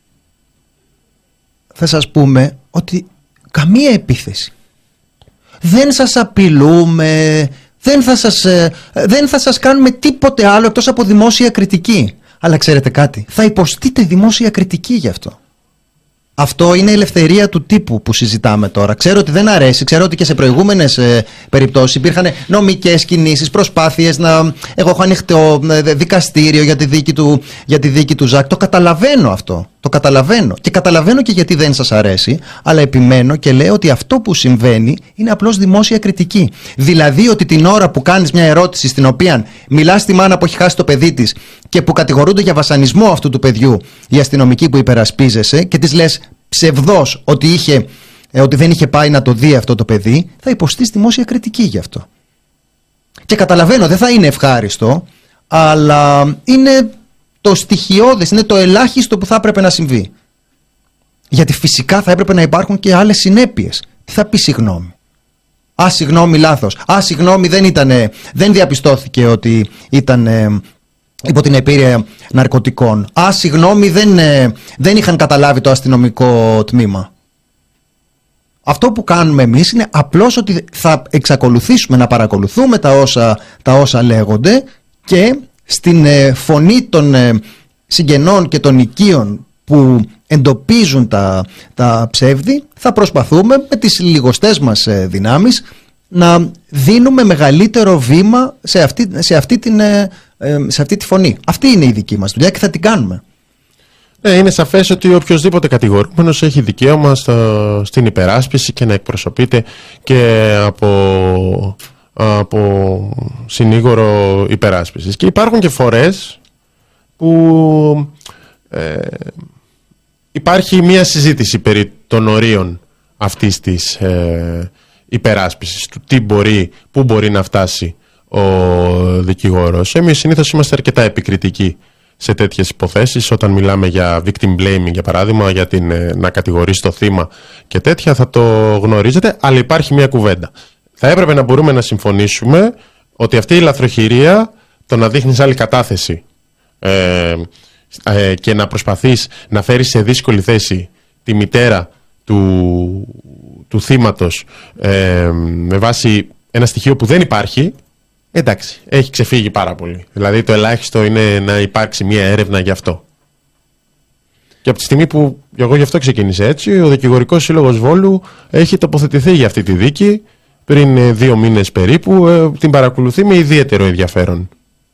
θα σας πούμε ότι καμία επίθεση. Δεν σας απειλούμε, δεν θα σας, ε, δεν θα σας κάνουμε τίποτε άλλο εκτός από δημόσια κριτική. Αλλά ξέρετε κάτι, θα υποστείτε δημόσια κριτική γι' αυτό. Αυτό είναι η ελευθερία του τύπου που συζητάμε τώρα. Ξέρω ότι δεν αρέσει, ξέρω ότι και σε προηγούμενες ε, περιπτώσεις υπήρχαν νομικές κινήσεις, προσπάθειες να... Εγώ έχω ανοιχτό ε, δικαστήριο για τη, δίκη του, για τη δίκη του Ζακ. Το καταλαβαίνω αυτό. Το καταλαβαίνω. Και καταλαβαίνω και γιατί δεν σας αρέσει, αλλά επιμένω και λέω ότι αυτό που συμβαίνει είναι απλώς δημόσια κριτική. Δηλαδή ότι την ώρα που κάνεις μια ερώτηση στην οποία μιλάς στη μάνα που έχει χάσει το παιδί της και που κατηγορούνται για βασανισμό αυτού του παιδιού οι αστυνομικοί που υπερασπίζεσαι και της λες ψευδός ότι, είχε, ε, ότι δεν είχε πάει να το δει αυτό το παιδί, θα υποστείς δημόσια κριτική γι' αυτό. Και καταλαβαίνω, δεν θα είναι ευχάριστο, αλλά είναι το στοιχειώδες, είναι το ελάχιστο που θα έπρεπε να συμβεί. Γιατί φυσικά θα έπρεπε να υπάρχουν και άλλες συνέπειες. Τι θα πει συγγνώμη? Α, συγγνώμη, λάθος. Α, συγγνώμη, δεν, ήτανε, δεν διαπιστώθηκε ότι ήταν ε, υπό την επίρρεια ναρκωτικών. Α, συγγνώμη, δεν, ε, δεν είχαν καταλάβει το αστυνομικό τμήμα. Αυτό που κάνουμε εμείς είναι απλώς ότι θα εξακολουθήσουμε να παρακολουθούμε τα όσα, τα όσα λέγονται και στην ε, φωνή των ε, συγγενών και των οικείων που εντοπίζουν τα, τα ψεύδη θα προσπαθούμε με τις λιγοστές μας ε, δυνάμεις να δίνουμε μεγαλύτερο βήμα σε αυτή, σε αυτή, την, ε, ε, σε αυτή τη φωνή. Αυτή είναι η δική μας δουλειά και θα την κάνουμε. Ναι, είναι σαφές ότι οποιοσδήποτε κατηγορούμενος έχει δικαίωμα στο, στην υπεράσπιση και να εκπροσωπείται και από, από συνήγορο υπεράσπισης. Και υπάρχουν και φορές που ε, υπάρχει μια συζήτηση περί των ορίων αυτής της ε, υπεράσπισης, του τι μπορεί, πού μπορεί να φτάσει ο δικηγόρος. Εμείς συνήθως είμαστε αρκετά επικριτικοί σε τέτοιες υποθέσεις, όταν μιλάμε για victim blaming για παράδειγμα, για την, να κατηγορείς το θύμα και τέτοια, θα το γνωρίζετε, αλλά υπάρχει μια κουβέντα. Θα έπρεπε να μπορούμε να συμφωνήσουμε ότι αυτή η λαθροχειρία, το να δείχνεις άλλη κατάθεση ε, ε, και να προσπαθείς να φέρεις σε δύσκολη θέση τη μητέρα του, του θύματος ε, με βάση ένα στοιχείο που δεν υπάρχει, εντάξει, έχει ξεφύγει πάρα πολύ. Δηλαδή το ελάχιστο είναι να υπάρξει μια έρευνα γι' αυτό. Και από τη στιγμή που εγώ γι' αυτό ξεκίνησα έτσι, ο Δικηγορικός Σύλλογος Βόλου έχει τοποθετηθεί για αυτή τη δίκη πριν δύο μήνες περίπου, ε, την παρακολουθεί με ιδιαίτερο ενδιαφέρον.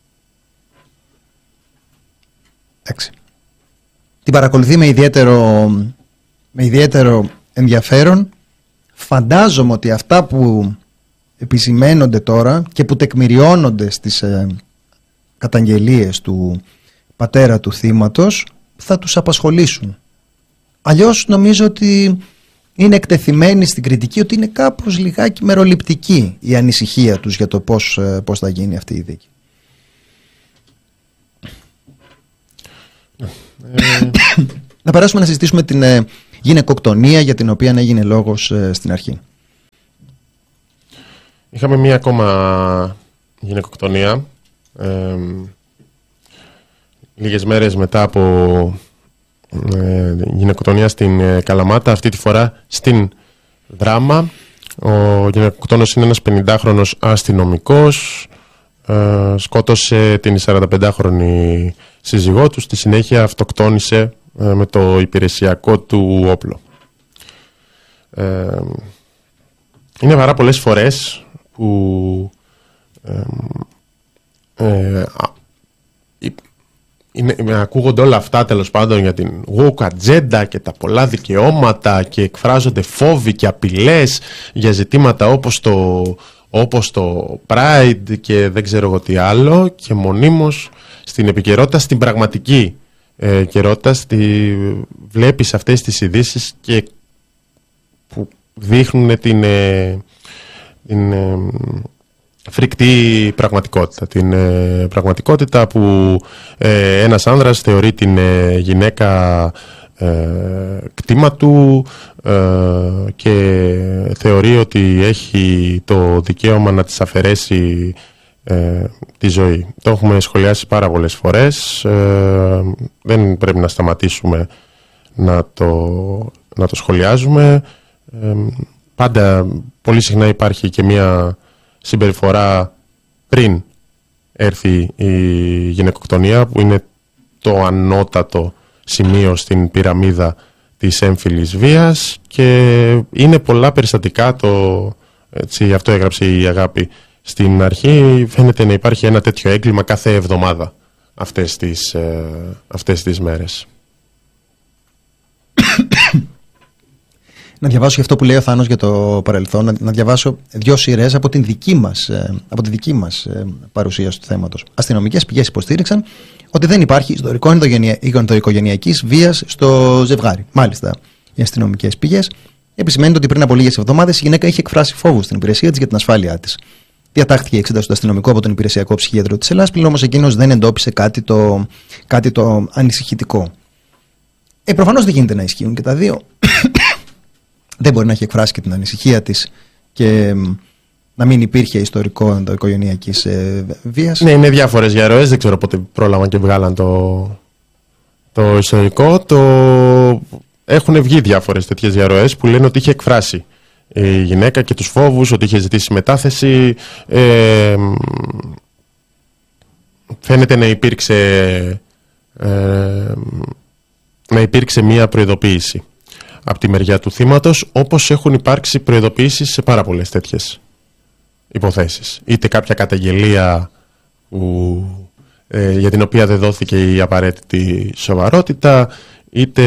Εντάξει. Την παρακολουθεί με ιδιαίτερο, με ιδιαίτερο ενδιαφέρον. Φαντάζομαι ότι αυτά που επισημαίνονται τώρα και που τεκμηριώνονται στις ε, καταγγελίες του πατέρα του θύματος θα τους απασχολήσουν. Αλλιώς νομίζω ότι είναι εκτεθειμένοι στην κριτική ότι είναι κάπως λιγάκι μεροληπτική η ανησυχία τους για το πώς, ε, πώς θα γίνει αυτή η δίκη. Ε... Να περάσουμε να συζητήσουμε την ε, γυναικοκτονία για την οποία έγινε λόγος ε, στην αρχή. Είχαμε μία ακόμα γυναικοκτονία ε, λίγες μέρες μετά από ε, γυναικοκτονία στην ε, Καλαμάτα, αυτή τη φορά στην Δράμα. Ο γυναικοκτόνος είναι ένας πενηντάχρονος αστυνομικός, ε, σκότωσε την σαρανταπεντάχρονη σύζυγό του, στη συνέχεια αυτοκτόνησε ε, με το υπηρεσιακό του όπλο. Ε, είναι πάρα πολλές φορές που ε, ε, είναι, ακούγονται όλα αυτά τέλος πάντων για την woke ατζέντα και τα πολλά δικαιώματα και εκφράζονται φόβοι και απειλές για ζητήματα όπως το, όπως το Pride και δεν ξέρω εγώ τι άλλο, και μονίμως στην επικαιρότητα, στην πραγματική ε, καιρότητα, στη, βλέπεις αυτές τις ειδήσεις και που δείχνουν την, ε, την ε, φρικτή πραγματικότητα. Την ε, πραγματικότητα που ε, ένας άνδρας θεωρεί την ε, γυναίκα ε, κτήμα του ε, και θεωρεί ότι έχει το δικαίωμα να της αφαιρέσει ε, τη ζωή. Το έχουμε σχολιάσει πάρα πολλές φορές. Ε, δεν πρέπει να σταματήσουμε να το, να το σχολιάζουμε. Ε, πάντα πολύ συχνά υπάρχει και μια συμπεριφορά πριν έρθει η γυναικοκτονία, που είναι το ανώτατο σημείο στην πυραμίδα της έμφυλης βίας, και είναι πολλά περιστατικά, το, έτσι, αυτό έγραψε η Αγάπη στην αρχή. Φαίνεται να υπάρχει ένα τέτοιο έγκλημα κάθε εβδομάδα αυτές τις, ε, αυτές τις μέρες. Να διαβάσω και αυτό που λέει ο Θάνος για το παρελθόν, να, να διαβάσω δύο σειρές από την δική μας, ε, από τη δική μας ε, παρουσίαση του θέματος. Αστυνομικές πηγές υποστήριξαν ότι δεν υπάρχει ιστορικό ενδοοικογενειακής βίας στο ζευγάρι. Μάλιστα, οι αστυνομικές πηγές επισημαίνουν ότι πριν από λίγες εβδομάδες η γυναίκα είχε εκφράσει φόβους στην υπηρεσία της για την ασφάλειά της. Διατάχθηκε η εξέταση του αστυνομικού από τον Υπηρεσιακό Ψυχίατρο της Ελλάδας, πλην όμως εκείνος δεν εντόπισε κάτι το, κάτι το ανησυχητικό. Ε, προφανώς δεν γίνεται να ισχύουν και τα δύο. Δεν μπορεί να έχει εκφράσει και την ανησυχία της και να μην υπήρχε ιστορικό ενδοοικογενειακής ε, βίας. Ναι, είναι διάφορες διαρροές, δεν ξέρω πότε πρόλαβαν και βγάλαν το, το ιστορικό. Το... Έχουν βγει διάφορες τέτοιες διαρροές που λένε ότι είχε εκφράσει η γυναίκα και τους φόβους, ότι είχε ζητήσει μετάθεση. Ε, φαίνεται να υπήρξε, ε, να υπήρξε μία προειδοποίηση από τη μεριά του θύματος, όπως έχουν υπάρξει προειδοποιήσεις σε πάρα πολλές τέτοιες υποθέσεις. Είτε κάποια καταγγελία που, ε, για την οποία δεν δόθηκε η απαραίτητη σοβαρότητα, είτε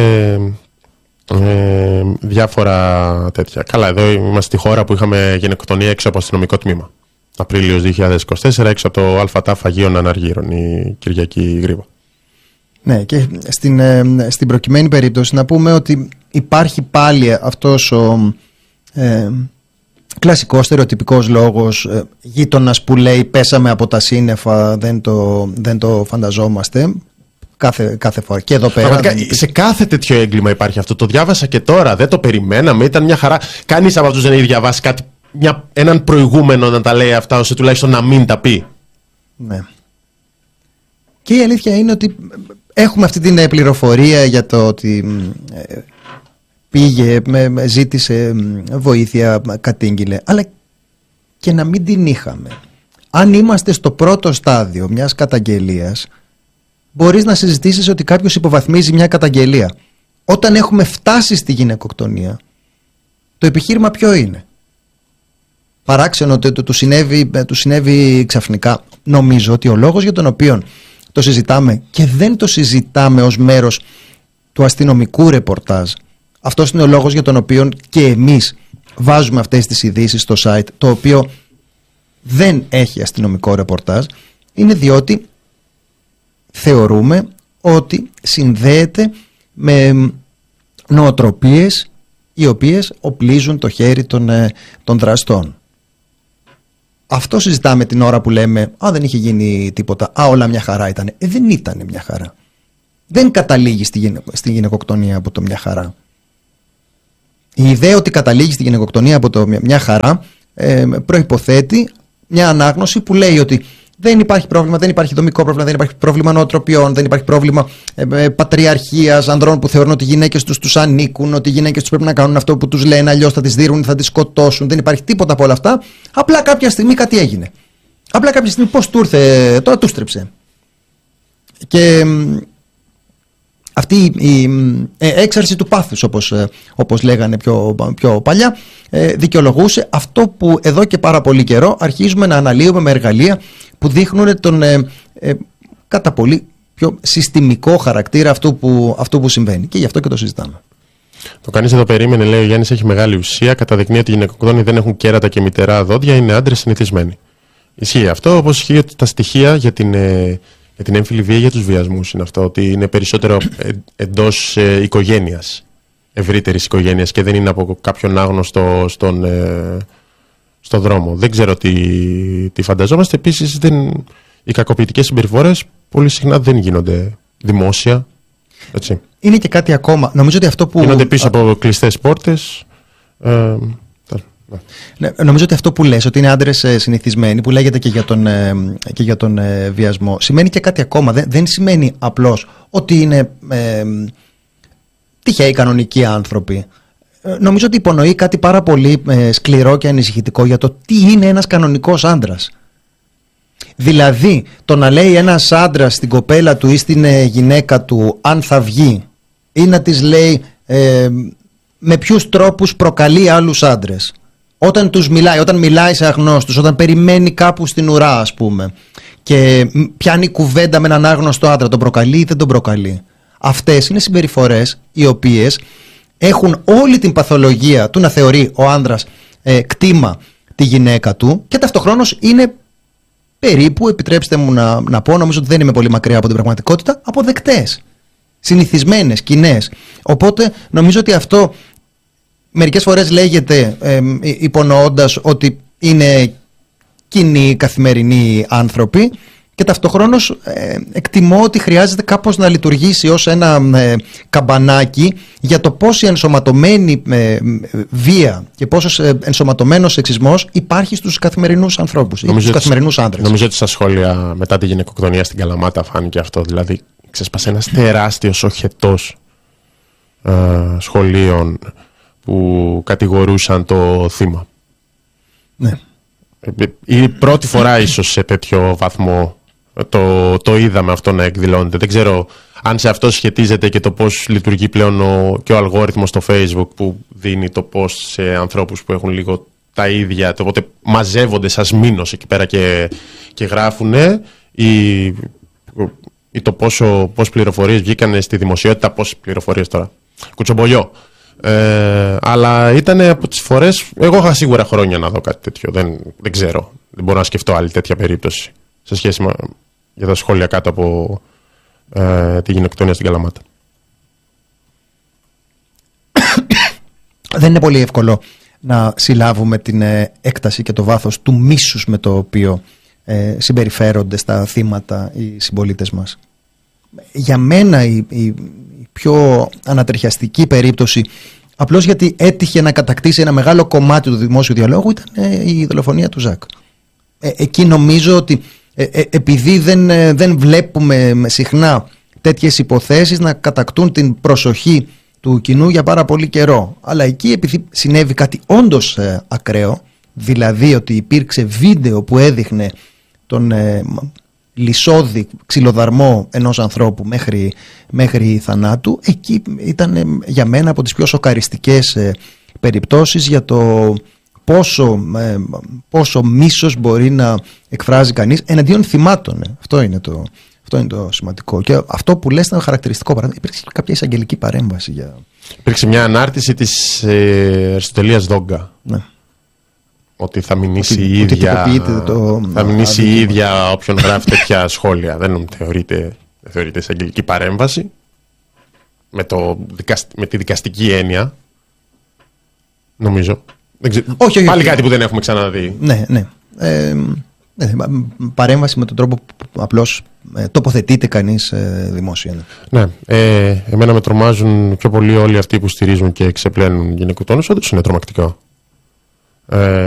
ε, διάφορα τέτοια. Καλά, εδώ είμαστε στη χώρα που είχαμε γυναικοκτονία έξω από αστυνομικό τμήμα. Απρίλιος δύο χιλιάδες είκοσι τέσσερα, έξω από το ΑΤΑΦ Αγίων Αναργύρων, η Κυριακή Γρήβα. Ναι, και στην, ε, στην προκειμένη περίπτωση να πούμε ότι υπάρχει πάλι αυτός ο ε, κλασικός στερεοτυπικός λόγος ε, γείτονας που λέει πέσαμε από τα σύννεφα, δεν το, δεν το φανταζόμαστε κάθε, κάθε φορά και εδώ πέρα. Πραγματικά, σε κάθε τέτοιο έγκλημα υπάρχει αυτό. Το διάβασα και τώρα, δεν το περιμέναμε, ήταν μια χαρά. Κανείς από αυτούς δεν έχει διαβάσει κάτι, μια, έναν προηγούμενο να τα λέει αυτά, ώστε τουλάχιστον να μην τα πει. Ναι. Και η αλήθεια είναι ότι έχουμε αυτή την πληροφορία για το ότι πήγε, ζήτησε βοήθεια, κατήγγειλε, αλλά και να μην την είχαμε. Αν είμαστε στο πρώτο στάδιο μιας καταγγελίας, μπορείς να συζητήσεις ότι κάποιος υποβαθμίζει μια καταγγελία. Όταν έχουμε φτάσει στη γυναικοκτονία, το επιχείρημα ποιο είναι? Παράξενο ότι του συνέβη, του συνέβη ξαφνικά. Νομίζω ότι ο λόγος για τον οποίο το συζητάμε και δεν το συζητάμε ως μέρος του αστυνομικού ρεπορτάζ, αυτός είναι ο λόγος για τον οποίο και εμείς βάζουμε αυτές τις ειδήσεις στο site, το οποίο δεν έχει αστυνομικό ρεπορτάζ, είναι διότι θεωρούμε ότι συνδέεται με νοοτροπίες οι οποίες οπλίζουν το χέρι των, των δραστών. Αυτό συζητάμε την ώρα που λέμε «Α, δεν είχε γίνει τίποτα, α, όλα μια χαρά ήταν». Ε, δεν ήταν μια χαρά. Δεν καταλήγει στη, γυναικο, στη γυναικοκτονία από το μια χαρά. Η ιδέα ότι καταλήγει στη γυναικοκτονία από το μια χαρά ε, προϋποθέτει μια ανάγνωση που λέει ότι δεν υπάρχει πρόβλημα, δεν υπάρχει δομικό πρόβλημα, δεν υπάρχει πρόβλημα νοοτροπιών, δεν υπάρχει πρόβλημα ε, πατριαρχίας, ανδρών που θεωρούν ότι οι γυναίκες τους τους ανήκουν, ότι οι γυναίκες τους πρέπει να κάνουν αυτό που τους λένε, αλλιώς θα τις δίνουν, θα τις σκοτώσουν. Δεν υπάρχει τίποτα από όλα αυτά. Απλά κάποια στιγμή κάτι έγινε. Απλά κάποια στιγμή πώς του ήρθε, τώρα του στρέψε. Και αυτή η έξαρση του πάθους, όπως, όπως λέγανε πιο, πιο παλιά, δικαιολογούσε αυτό που εδώ και πάρα πολύ καιρό αρχίζουμε να αναλύουμε με εργαλεία που δείχνουν τον ε, ε, κατά πολύ πιο συστημικό χαρακτήρα αυτού που, αυτού που συμβαίνει. Και γι' αυτό και το συζητάμε. Το κανείς εδώ περίμενε, λέει ο Γιάννης, έχει μεγάλη ουσία. Καταδεικνύει ότι οι γυναικοκτόνοι δεν έχουν κέρατα και μητερά δόντια, είναι άντρες συνηθισμένοι. Ισχύει αυτό, όπως ισχύει ότι τα στοιχεία για την, ε, για την έμφυλη βία, για τους βιασμούς είναι αυτό, ότι είναι περισσότερο ε, εντός ε, οικογένειας, ευρύτερης οικογένειας, και δεν είναι από κάποιον άγνωστο στον, ε, στον δρόμο. Δεν ξέρω τι, τι φανταζόμαστε. Επίσης, δεν, οι κακοποιητικές συμπεριφορές πολύ συχνά δεν γίνονται δημόσια. Έτσι. είναι και κάτι ακόμα. Νομίζω ότι αυτό που. Γίνονται πίσω από κλειστές πόρτες. Ε, Ναι, νομίζω ότι αυτό που λες, ότι είναι άντρες ε, συνηθισμένοι, που λέγεται και για τον, ε, και για τον ε, βιασμό, σημαίνει και κάτι ακόμα. Δεν, δεν σημαίνει απλώς ότι είναι ε, τυχαίοι κανονικοί άνθρωποι. Ε, νομίζω ότι υπονοεί κάτι πάρα πολύ ε, σκληρό και ανησυχητικό για το τι είναι ένας κανονικός άντρας. Δηλαδή, το να λέει ένας άντρας στην κοπέλα του ή στην ε, γυναίκα του αν θα βγει, ή να της λέει ε, με ποιους τρόπους προκαλεί άλλους άντρες. Όταν τους μιλάει, όταν μιλάει σε αγνώστους, όταν περιμένει κάπου στην ουρά, ας πούμε, και πιάνει κουβέντα με έναν άγνωστο άντρα, τον προκαλεί ή δεν τον προκαλεί. Αυτές είναι συμπεριφορές οι οποίες έχουν όλη την παθολογία του να θεωρεί ο άντρας ε, κτήμα τη γυναίκα του και ταυτοχρόνως είναι περίπου, επιτρέψτε μου να, να πω, νομίζω ότι δεν είμαι πολύ μακριά από την πραγματικότητα, αποδεκτές, συνηθισμένες, κοινές. Οπότε νομίζω ότι αυτό μερικές φορές λέγεται ε, υπονοώντας ότι είναι κοινοί καθημερινοί άνθρωποι και ταυτοχρόνως ε, εκτιμώ ότι χρειάζεται κάπως να λειτουργήσει ως ένα ε, καμπανάκι για το πόση ενσωματωμένη ε, βία και πόσος ε, ενσωματωμένος σεξισμός υπάρχει στους καθημερινούς ανθρώπους ή στους καθημερινούς άντρες. Νομίζω ότι στα σχόλια μετά τη γυναικοκτονία στην Καλαμάτα φάνηκε αυτό. Δηλαδή ξέσπασε ένας τεράστιος οχετός ε, σχολείων που κατηγορούσαν το θύμα. Ναι. Η πρώτη φορά ίσως σε τέτοιο βαθμό το, το είδαμε αυτό να εκδηλώνεται. Δεν ξέρω αν σε αυτό σχετίζεται και το πώς λειτουργεί πλέον ο, και ο αλγόριθμος στο Facebook που δίνει το πώς σε ανθρώπους που έχουν λίγο τα ίδια, οπότε μαζεύονται σαν μήνος εκεί πέρα και, και γράφουνε ή, ή το πόσο, πώς πληροφορίες βγήκαν στη δημοσιότητα, πόσες πληροφορίες τώρα. Κουτσομπολιό. Ε, αλλά ήταν από τις φορές. Εγώ είχα σίγουρα χρόνια να δω κάτι τέτοιο. Δεν, δεν ξέρω. Δεν μπορώ να σκεφτώ άλλη τέτοια περίπτωση σε σχέση με για τα σχόλια κάτω από ε, τη γυναικοκτονία στην Καλαμάτα. Δεν είναι πολύ εύκολο να συλλάβουμε την ε, έκταση και το βάθος του μίσους με το οποίο ε, συμπεριφέρονται στα θύματα οι συμπολίτες μας. Για μένα η, η, η πιο ανατριχιαστική περίπτωση, απλώς γιατί έτυχε να κατακτήσει ένα μεγάλο κομμάτι του δημόσιου διαλόγου, ήταν ε, η δολοφονία του Ζακ. Ε, εκεί νομίζω ότι ε, ε, επειδή δεν, ε, δεν βλέπουμε συχνά τέτοιες υποθέσεις να κατακτούν την προσοχή του κοινού για πάρα πολύ καιρό, αλλά εκεί επειδή συνέβη κάτι όντως ε, ακραίο, δηλαδή ότι υπήρξε βίντεο που έδειχνε τον ε, λυσόδι ξυλοδαρμό ενός ανθρώπου μέχρι, μέχρι θανάτου, εκεί ήταν ε, για μένα από τις πιο σοκαριστικές ε, περιπτώσεις για το πόσο, ε, πόσο μίσος μπορεί να εκφράζει κανείς εναντίον θυμάτων. Ε. Αυτό είναι το... Αυτό είναι το σημαντικό. Και αυτό που λες ήταν χαρακτηριστικό. Υπήρξε κάποια εισαγγελική παρέμβαση. Για... Υπήρξε μια ανάρτηση της ε, Αριστοτελείας Δόγκα. Ναι. Ότι θα μηνύσει η ίδια, το... θα μηνύσει η ίδια όποιον γράφει τέτοια σχόλια. Δεν θεωρείται, θεωρείται εισαγγελική παρέμβαση. Με, το, με τη δικαστική έννοια. Νομίζω. Δεν ξε... όχι, όχι, Πάλι όχι. Κάτι που δεν έχουμε ξαναδεί. Ναι, ναι. Ε, Ναι, παρέμβαση με τον τρόπο που απλώς ε, τοποθετείται κανείς ε, δημόσια. Ναι, ναι ε, εμένα με τρομάζουν πιο πολύ όλοι αυτοί που στηρίζουν και ξεπλένουν γυναικοκτόνους. Όντως είναι τρομακτικό. Ε,